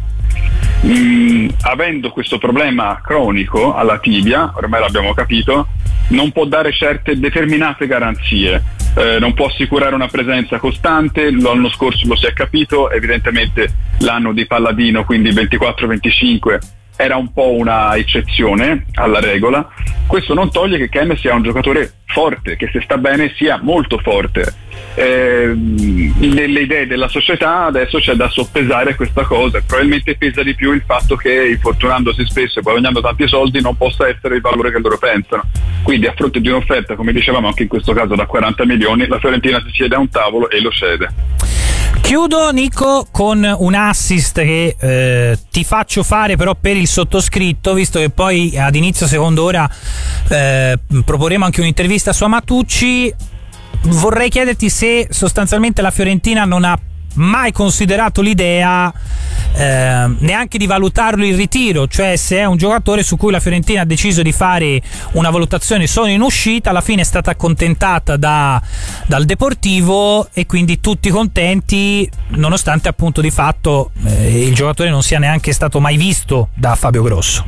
Mm, avendo questo problema cronico alla tibia, ormai l'abbiamo capito, non può dare certe determinate garanzie, eh, non può assicurare una presenza costante. L'anno scorso lo si è capito, evidentemente l'anno di Palladino, quindi ventiquattro venticinque, era un po' una eccezione alla regola. Questo non toglie che Ken sia un giocatore forte, che se sta bene sia molto forte. Eh, nelle idee della società adesso c'è da soppesare questa cosa, e probabilmente pesa di più il fatto che, infortunandosi spesso e guadagnando tanti soldi, non possa essere il valore che loro pensano. Quindi, a fronte di un'offerta, come dicevamo anche in questo caso da quaranta milioni, la Fiorentina si siede a un tavolo e lo cede. Chiudo, Nico, con un assist che eh, ti faccio fare però per il sottoscritto, visto che poi ad inizio seconda ora eh, proporremo anche un'intervista su Amatucci. Vorrei chiederti se sostanzialmente la Fiorentina non ha mai considerato l'idea eh, neanche di valutarlo il ritiro, cioè se è un giocatore su cui la Fiorentina ha deciso di fare una valutazione solo in uscita, alla fine è stata accontentata da, dal Deportivo e quindi tutti contenti, nonostante appunto di fatto eh, il giocatore non sia neanche stato mai visto da Fabio Grosso.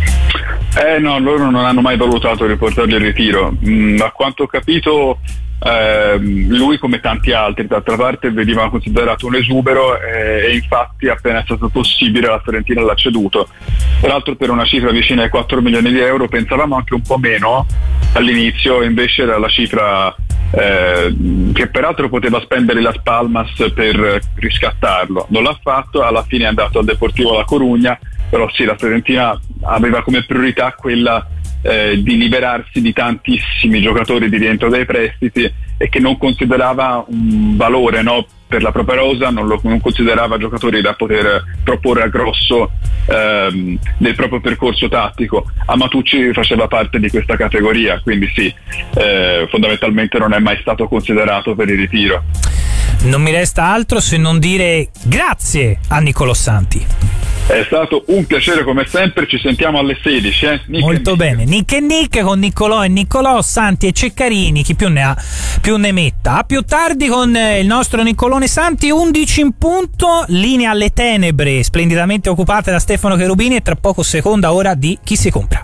Eh no, loro non hanno mai valutato di riportargli il ritiro. Mm, a quanto ho capito, eh, lui, come tanti altri d'altra parte, veniva considerato un esubero, eh, e infatti appena è stato possibile la Fiorentina l'ha ceduto, peraltro per una cifra vicina ai quattro milioni di euro. Pensavamo anche un po' meno all'inizio, invece era la cifra eh, che peraltro poteva spendere Las Palmas per riscattarlo. Non l'ha fatto, alla fine è andato al Deportivo La Corugna, però sì, la Fiorentina aveva come priorità quella eh, di liberarsi di tantissimi giocatori di rientro dai prestiti, e che non considerava un valore, no, per la propria rosa, non, lo, non considerava giocatori da poter proporre a Grosso ehm, nel proprio percorso tattico. Amatucci faceva parte di questa categoria, quindi sì, eh, fondamentalmente non è mai stato considerato per il ritiro. Non mi resta altro se non dire grazie a Niccolò Santi. È stato un piacere come sempre, ci sentiamo alle sedici. Eh? Molto bene, Nick e Nick con Niccolò e Niccolò, Santi e Ceccarini, chi più ne ha più ne metta. A più tardi con il nostro Niccolone Santi, undici in punto, linea alle tenebre splendidamente occupate da Stefano Cherubini, e tra poco seconda ora di Chi si compra.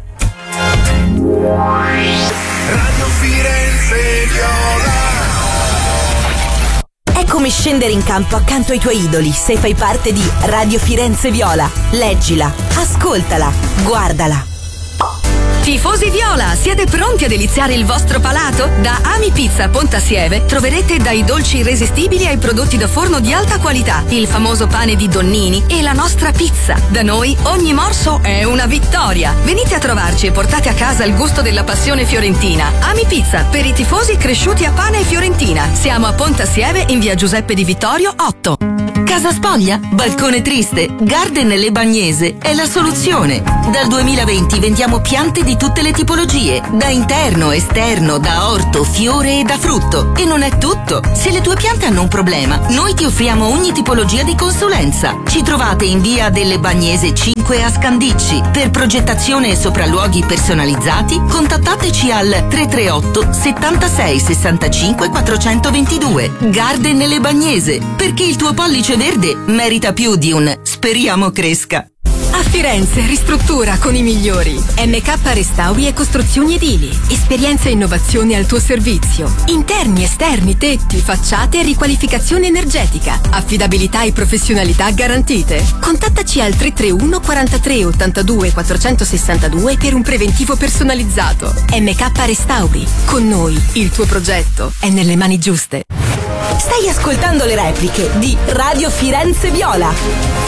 Radio Firenze Viola. come scendere in campo accanto ai tuoi idoli se fai parte di Radio Firenze Viola. Leggila, ascoltala, guardala. Tifosi Viola, siete pronti a deliziare il vostro palato? Da Ami Pizza Pontasieve troverete dai dolci irresistibili ai prodotti da forno di alta qualità, il famoso pane di Donnini e la nostra pizza. Da noi ogni morso è una vittoria. Venite a trovarci e portate a casa il gusto della passione fiorentina. Ami Pizza, per i tifosi cresciuti a pane e fiorentina. Siamo a Pontasieve in via Giuseppe Di Vittorio otto. Casa spoglia? Balcone triste? Garden Le Bagnese è la soluzione. Dal duemilaventi vendiamo piante di tutte le tipologie, da interno, esterno, da orto, fiore e da frutto. E non è tutto. Se le tue piante hanno un problema, noi ti offriamo ogni tipologia di consulenza. Ci trovate in via delle Bagnese cinque a Scandicci. Per progettazione e sopralluoghi personalizzati, contattateci al tre tre otto settantasei sessantacinque quattrocentoventidue. Garden Le Bagnese, perché il tuo pollice verde merita più di un speriamo cresca. A Firenze ristruttura con i migliori. M K Restauri e Costruzioni Edili. Esperienza e innovazione al tuo servizio. Interni, esterni, tetti, facciate e riqualificazione energetica. Affidabilità e professionalità garantite. Contattaci al tre tre uno quarantatré ottantadue quattrocentosessantadue per un preventivo personalizzato. M K Restauri. Con noi il tuo progetto è nelle mani giuste. Stai ascoltando le repliche di Radio Firenze Viola.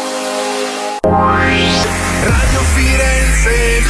Radio Firenze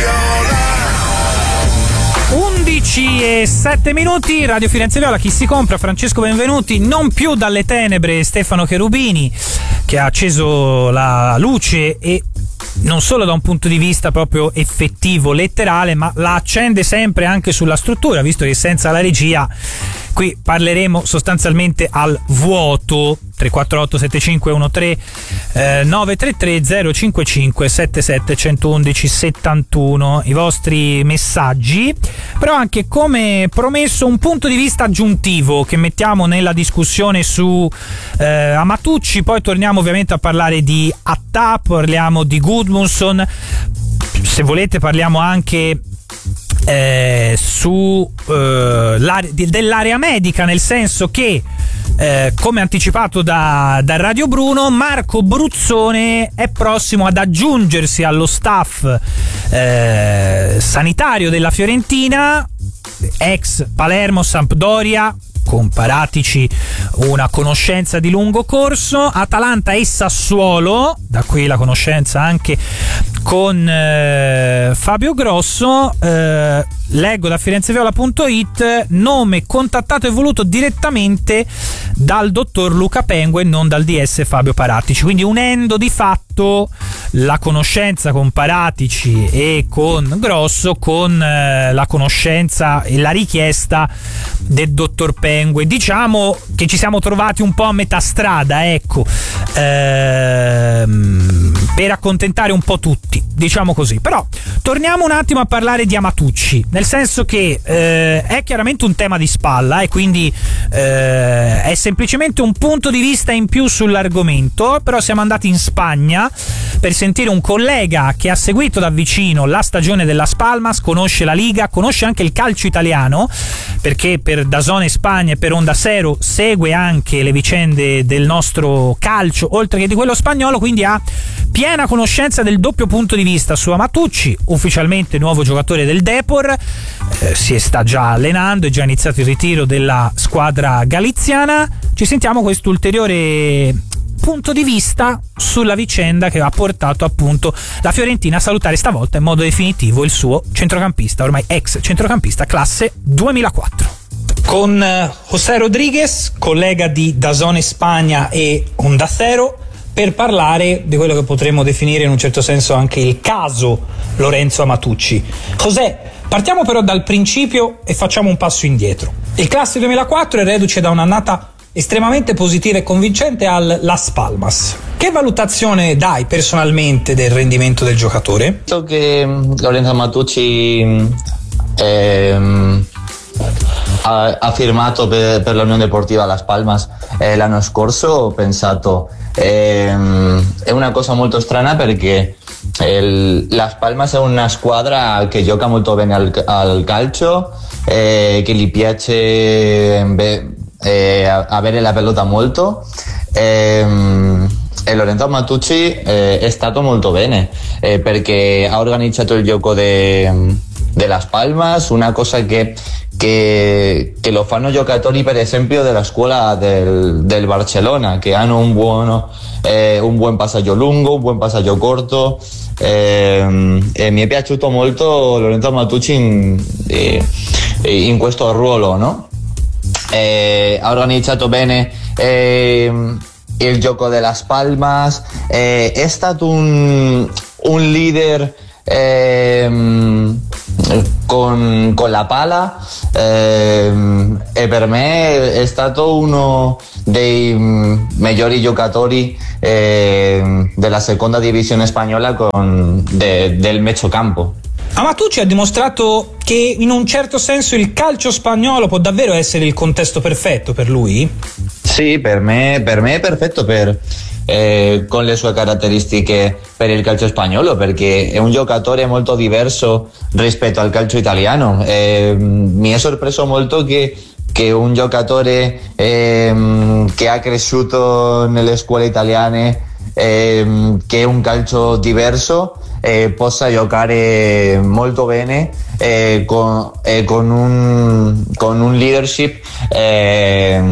Viola. undici e sette minuti, Radio Firenze Viola, chi si compra? Francesco Benvenuti, non più dalle tenebre Stefano Cherubini, che ha acceso la luce e non solo da un punto di vista proprio effettivo, letterale, ma la accende sempre anche sulla struttura, visto che senza la regia qui parleremo sostanzialmente al vuoto. Tre quattro otto sette cinque uno tre nove tre tre zero cinque cinque sette sette uno uno settantuno i vostri messaggi, però anche, come promesso, un punto di vista aggiuntivo che mettiamo nella discussione su eh, Amatucci. Poi torniamo ovviamente a parlare di Attà, parliamo di Gudmundsson, se volete parliamo anche Eh, su eh, dell'area medica, nel senso che eh, come anticipato da, da Radio Bruno, Marco Bruzzone è prossimo ad aggiungersi allo staff eh, sanitario della Fiorentina, ex Palermo, Sampdoria, comparatici una conoscenza di lungo corso, Atalanta e Sassuolo, da qui la conoscenza anche con eh, Fabio Grosso. eh, leggo da firenzeviola punto it, nome contattato e voluto direttamente dal dottor Luca Pengue e non dal D S Fabio Paratici, quindi unendo di fatto la conoscenza con Paratici e con Grosso con eh, la conoscenza e la richiesta del dottor Pengue. Diciamo che ci siamo trovati un po' a metà strada, ecco, ehm, per accontentare un po' tutti, diciamo così. Però torniamo un attimo a parlare di Amatucci, nel senso che eh, è chiaramente un tema di spalla e quindi eh, è semplicemente un punto di vista in più sull'argomento. Però siamo andati in Spagna per sentire un collega che ha seguito da vicino la stagione dell'Las Palmas, conosce la Liga, conosce anche il calcio italiano, perché per DAZN Spagna e per Onda Cero segue anche le vicende del nostro calcio oltre che di quello spagnolo, quindi ha piena conoscenza del doppio punto di vista su Amatucci, ufficialmente nuovo giocatore del Depor, eh, si sta già allenando, è già iniziato il ritiro della squadra galiziana. Ci sentiamo quest'ulteriore punto di vista sulla vicenda che ha portato appunto la Fiorentina a salutare stavolta in modo definitivo il suo centrocampista, ormai ex centrocampista classe duemilaquattro. Con José Rodríguez, collega di DAZN Spagna e Onda Cero, per parlare di quello che potremmo definire in un certo senso anche il caso Lorenzo Amatucci. José, partiamo però dal principio e facciamo un passo indietro. Il classe duemilaquattro è reduce da un'annata estremamente positiva e convincente al Las Palmas. Che valutazione dai personalmente del rendimento del giocatore? So che Lorenzo Amatucci ehm, ha, ha firmato per, per l'Unione Deportiva Las Palmas eh, l'anno scorso. Ho pensato ehm, è una cosa molto strana perché il, Las Palmas è una squadra che gioca molto bene al, al calcio, eh, che gli piace beh, eh, avere la pelota molto. Ehm, e Lorenzo Matucci eh, è stato molto bene eh, perché ha organizzato il gioco de, de Las Palmas, una cosa che, che, che lo fanno giocatori per esempio della scuola del, del Barcellona, che hanno un buono eh, un buon passaggio lungo, un buon passaggio corto. Eh, e mi è piaciuto molto Lorenzo Matucci in, in questo ruolo, no? Eh, ha organizzato bene eh, il gioco de Las Palmas, eh, è stato un, un leader eh, con, con la pala eh, e per me è stato uno dei migliori giocatori eh, della seconda divisione spagnola con, de, del mezzocampo. Matucci ha dimostrato che in un certo senso il calcio spagnolo può davvero essere il contesto perfetto per lui? Sì, per me, per me è perfetto per, eh, con le sue caratteristiche per il calcio spagnolo, perché è un giocatore molto diverso rispetto al calcio italiano. Eh, mi è sorpreso molto che che un giocatore eh, che ha cresciuto nelle scuole italiane, eh, che è un calcio diverso, eh, possa giocare molto bene eh, con, eh, con, un, con un leadership eh,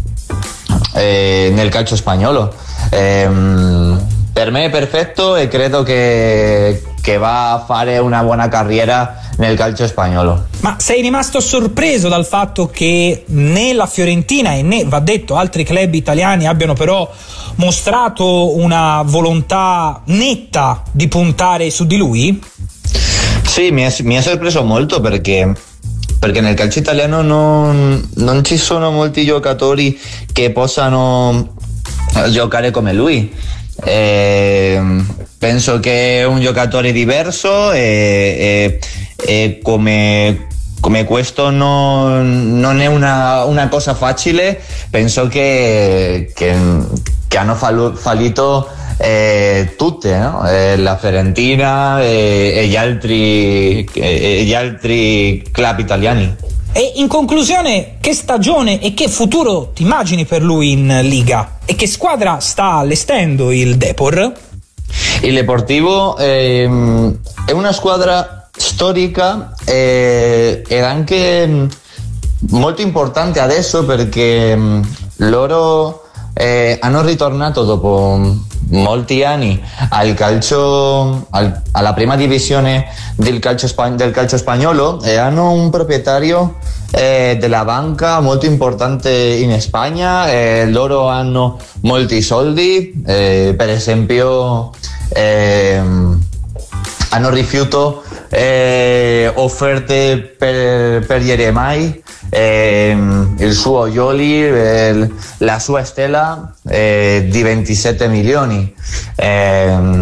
eh, nel calcio spagnolo. Eh, per me è perfetto e credo che, che va a fare una buona carriera nel calcio spagnolo. Ma sei rimasto sorpreso dal fatto che né la Fiorentina e né, va detto, altri club italiani abbiano però mostrato una volontà netta di puntare su di lui? Sì, mi è, mi è sorpreso molto perché perché nel calcio italiano non, non ci sono molti giocatori che possano giocare come lui. Eh, penso che è un giocatore diverso e, e, e come, come questo no, non è una, una cosa facile. Penso che, che, che hanno fallito eh, tutte, no? eh, la Fiorentina e, e, gli altri, e gli altri club italiani. E in conclusione, che stagione e che futuro ti immagini per lui in Liga? E che squadra sta allestendo il Depor? Il Deportivo eh, è una squadra storica eh, ed anche molto importante adesso perché loro eh, hanno ritornato dopo molti anni al calcio, al, alla prima divisione del calcio, spa, del calcio spagnolo e hanno un proprietario eh, della banca molto importante in Spagna. Eh, loro hanno molti soldi, eh, per esempio eh, hanno rifiutato eh, offerte per, per Jeremai, eh, il suo Joli, eh, la sua stella eh, di ventisette milioni. Eh,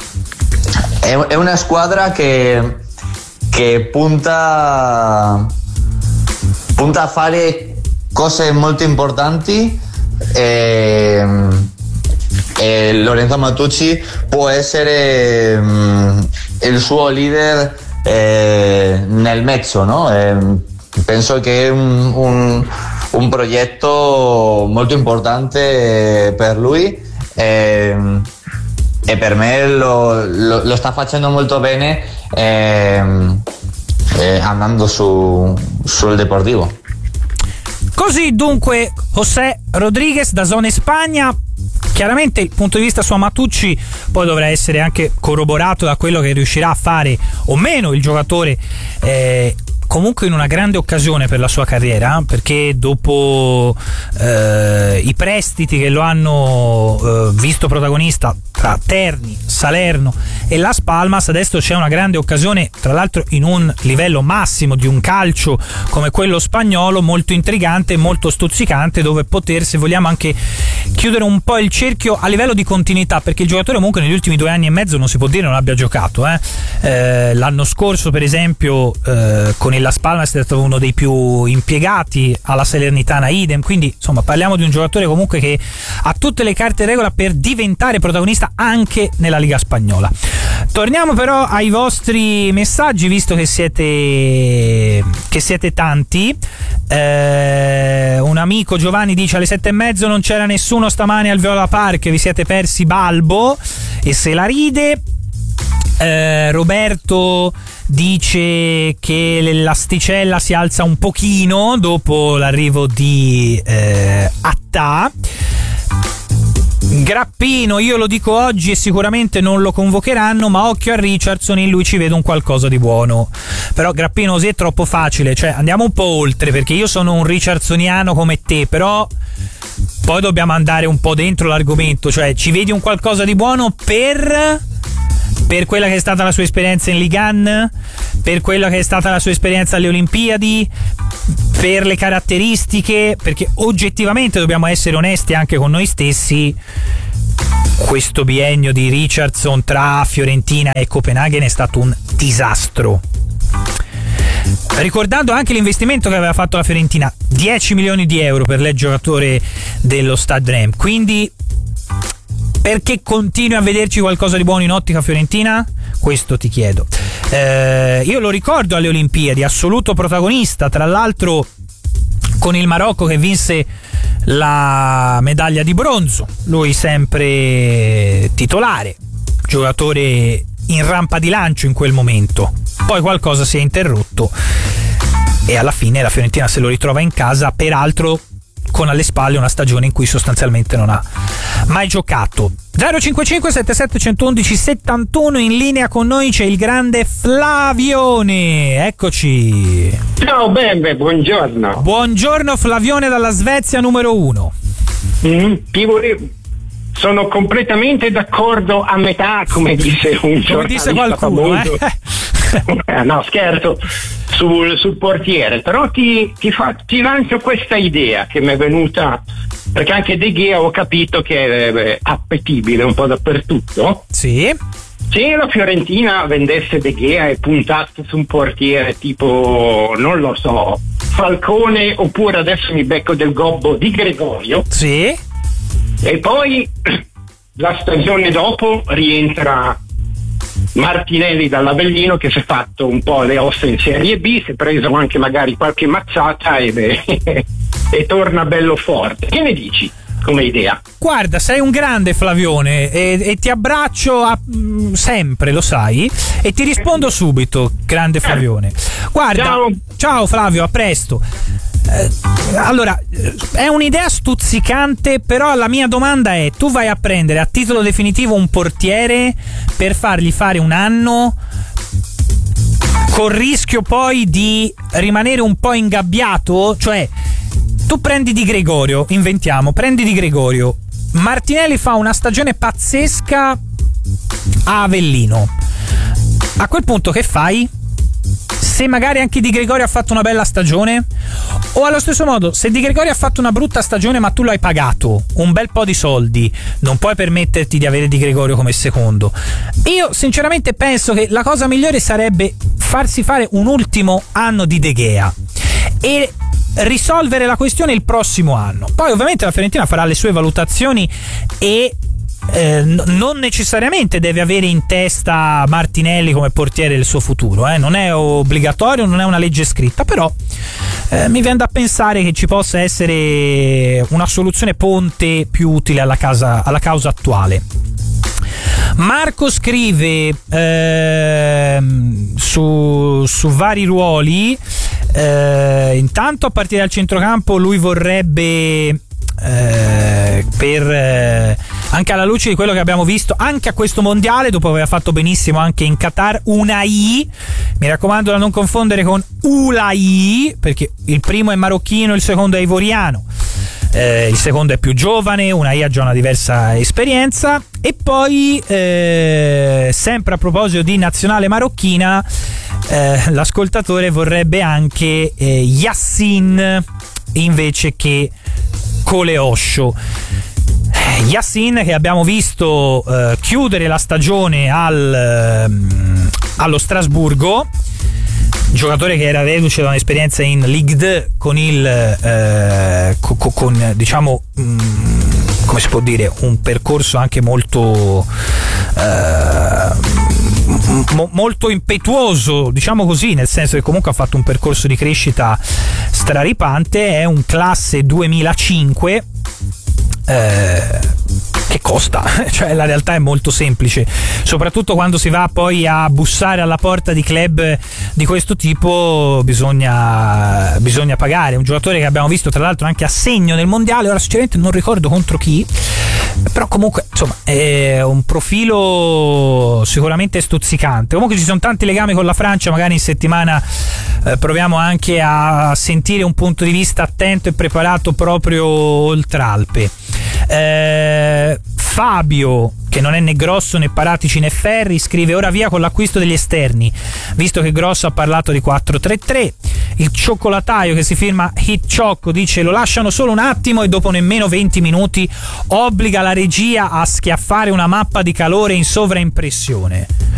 è, è una squadra che, che punta, punta a fare cose molto importanti. Eh, e Lorenzo Matucci può essere um, il suo leader eh, nel mezzo, no? Eh, penso che è un, un, un progetto molto importante per lui eh, e per me lo, lo, lo sta facendo molto bene eh, eh, andando su, sul Deportivo. Così dunque José Rodríguez da Zone Spagna. Chiaramente il punto di vista su Matucci poi dovrà essere anche corroborato da quello che riuscirà a fare o meno il giocatore, eh, comunque in una grande occasione per la sua carriera, perché dopo eh, i prestiti che lo hanno eh, visto protagonista tra Terni, Salerno e Las Palmas, adesso c'è una grande occasione, tra l'altro in un livello massimo di un calcio come quello spagnolo, molto intrigante, molto stuzzicante, dove poter, se vogliamo, anche chiudere un po' il cerchio a livello di continuità, perché il giocatore comunque negli ultimi due anni e mezzo non si può dire non abbia giocato. Eh. Eh, l'anno scorso per esempio eh, con il Las Palmas è stato uno dei più impiegati, alla Salernitana idem, quindi insomma parliamo di un giocatore comunque che ha tutte le carte in regola per diventare protagonista anche nella Liga spagnola. Torniamo però ai vostri messaggi, visto che siete che siete tanti. Eh, un amico, Giovanni, dice: alle sette e mezzo non c'era nessuno stamane al Viola Park, vi siete persi Balbo e se la ride. Eh, Roberto dice che l'asticella si alza un pochino dopo l'arrivo di eh, Attà. Grappino: io lo dico oggi e sicuramente non lo convocheranno, ma occhio a Richardson, in lui ci vedo un qualcosa di buono. Però Grappino, così è troppo facile, cioè andiamo un po' oltre, perché io sono un richardsoniano come te, però poi dobbiamo andare un po' dentro l'argomento, cioè ci vedi un qualcosa di buono per per quella che è stata la sua esperienza in Ligue uno, per quella che è stata la sua esperienza alle Olimpiadi, per le caratteristiche, perché oggettivamente dobbiamo essere onesti anche con noi stessi. Questo biennio di Richardson tra Fiorentina e Copenaghen è stato un disastro. Ricordando anche l'investimento che aveva fatto la Fiorentina, dieci milioni di euro per il giocatore dello Stade Reims. Quindi perché continui a vederci qualcosa di buono in ottica fiorentina? Questo ti chiedo. Eh, io lo ricordo alle Olimpiadi, assoluto protagonista, tra l'altro con il Marocco che vinse la medaglia di bronzo, lui sempre titolare, giocatore in rampa di lancio in quel momento. Poi qualcosa si è interrotto e alla fine la Fiorentina se lo ritrova in casa, peraltro con alle spalle una stagione in cui sostanzialmente non ha mai giocato. zero cinquantacinque settantasette centoundici settantuno, in linea con noi c'è il grande Flavione. Eccoci. Ciao Bembe, buongiorno. Buongiorno Flavione dalla Svezia numero uno. Mm, ti volevo... Sono completamente d'accordo a metà, come disse un giornalista come disse qualcuno, famoso. Eh? No, scherzo, sul, sul portiere. Però ti, ti, fa, ti lancio questa idea che mi è venuta, perché anche De Gea ho capito che è appetibile un po' dappertutto. Sì. Se la Fiorentina vendesse De Gea e puntasse su un portiere tipo, non lo so, Falcone, oppure adesso mi becco del gobbo di Gregorio. Sì. E poi la stagione dopo rientra Martinelli dall'Avellino, che si è fatto un po' le ossa in Serie B, si è preso anche magari qualche mazzata e, beh, e torna bello forte. Che ne dici come idea? Guarda, sei un grande Flavione e, e ti abbraccio a, mh, sempre, lo sai, e ti rispondo subito, grande Flavione. Guarda, ciao, ciao Flavio, a presto. Eh, allora, è un'idea stuzzicante, però la mia domanda è: tu vai a prendere a titolo definitivo un portiere per fargli fare un anno col rischio poi di rimanere un po' ingabbiato? Cioè, tu prendi Di Gregorio, inventiamo, prendi Di Gregorio, Martinelli fa una stagione pazzesca a Avellino, a quel punto che fai? Se magari anche Di Gregorio ha fatto una bella stagione, o allo stesso modo, se Di Gregorio ha fatto una brutta stagione ma tu lo hai pagato un bel po' di soldi, non puoi permetterti di avere Di Gregorio come secondo. Io sinceramente penso che la cosa migliore sarebbe farsi fare un ultimo anno di De Gea e risolvere la questione il prossimo anno. Poi ovviamente la Fiorentina farà le sue valutazioni e Eh, n- non necessariamente deve avere in testa Martinelli come portiere del suo futuro, eh? Non è obbligatorio, non è una legge scritta, però eh, mi viene da pensare che ci possa essere una soluzione ponte più utile alla, casa, alla causa attuale. Marco scrive eh, su, su vari ruoli, eh, intanto a partire dal centrocampo lui vorrebbe Eh, per eh, anche alla luce di quello che abbiamo visto anche a questo mondiale, dopo aver fatto benissimo anche in Qatar, Unai, mi raccomando da non confondere con Ulai, perché il primo è marocchino, il secondo è ivoriano, eh, il secondo è più giovane, Unai ha già una diversa esperienza. E poi eh, sempre a proposito di nazionale marocchina, eh, l'ascoltatore vorrebbe anche eh, Yassin invece che Coleoscio. Yassin, che abbiamo visto eh, chiudere la stagione al, eh, allo Strasburgo, giocatore che era reduce da un'esperienza in Ligue due con il eh, con, con diciamo mh, come si può dire, un percorso anche molto eh, mo- molto impetuoso, diciamo così, nel senso che comunque ha fatto un percorso di crescita straripante, è un classe duemilacinque. Eh, che costa, cioè la realtà è molto semplice, soprattutto quando si va poi a bussare alla porta di club di questo tipo bisogna, bisogna pagare. Un giocatore che abbiamo visto tra l'altro anche a segno nel mondiale, ora sinceramente non ricordo contro chi, però comunque insomma è un profilo sicuramente stuzzicante. Comunque ci sono tanti legami con la Francia, magari in settimana eh, proviamo anche a sentire un punto di vista attento e preparato proprio oltralpe. Eh, Fabio, che non è né Grosso né Paratici né Ferri, scrive: ora via con l'acquisto degli esterni, visto che Grosso ha parlato di quattro tre tre. Il cioccolataio, che si firma Hit Ciocco, dice: lo lasciano solo un attimo e dopo nemmeno venti minuti obbliga la regia a schiaffare una mappa di calore in sovraimpressione.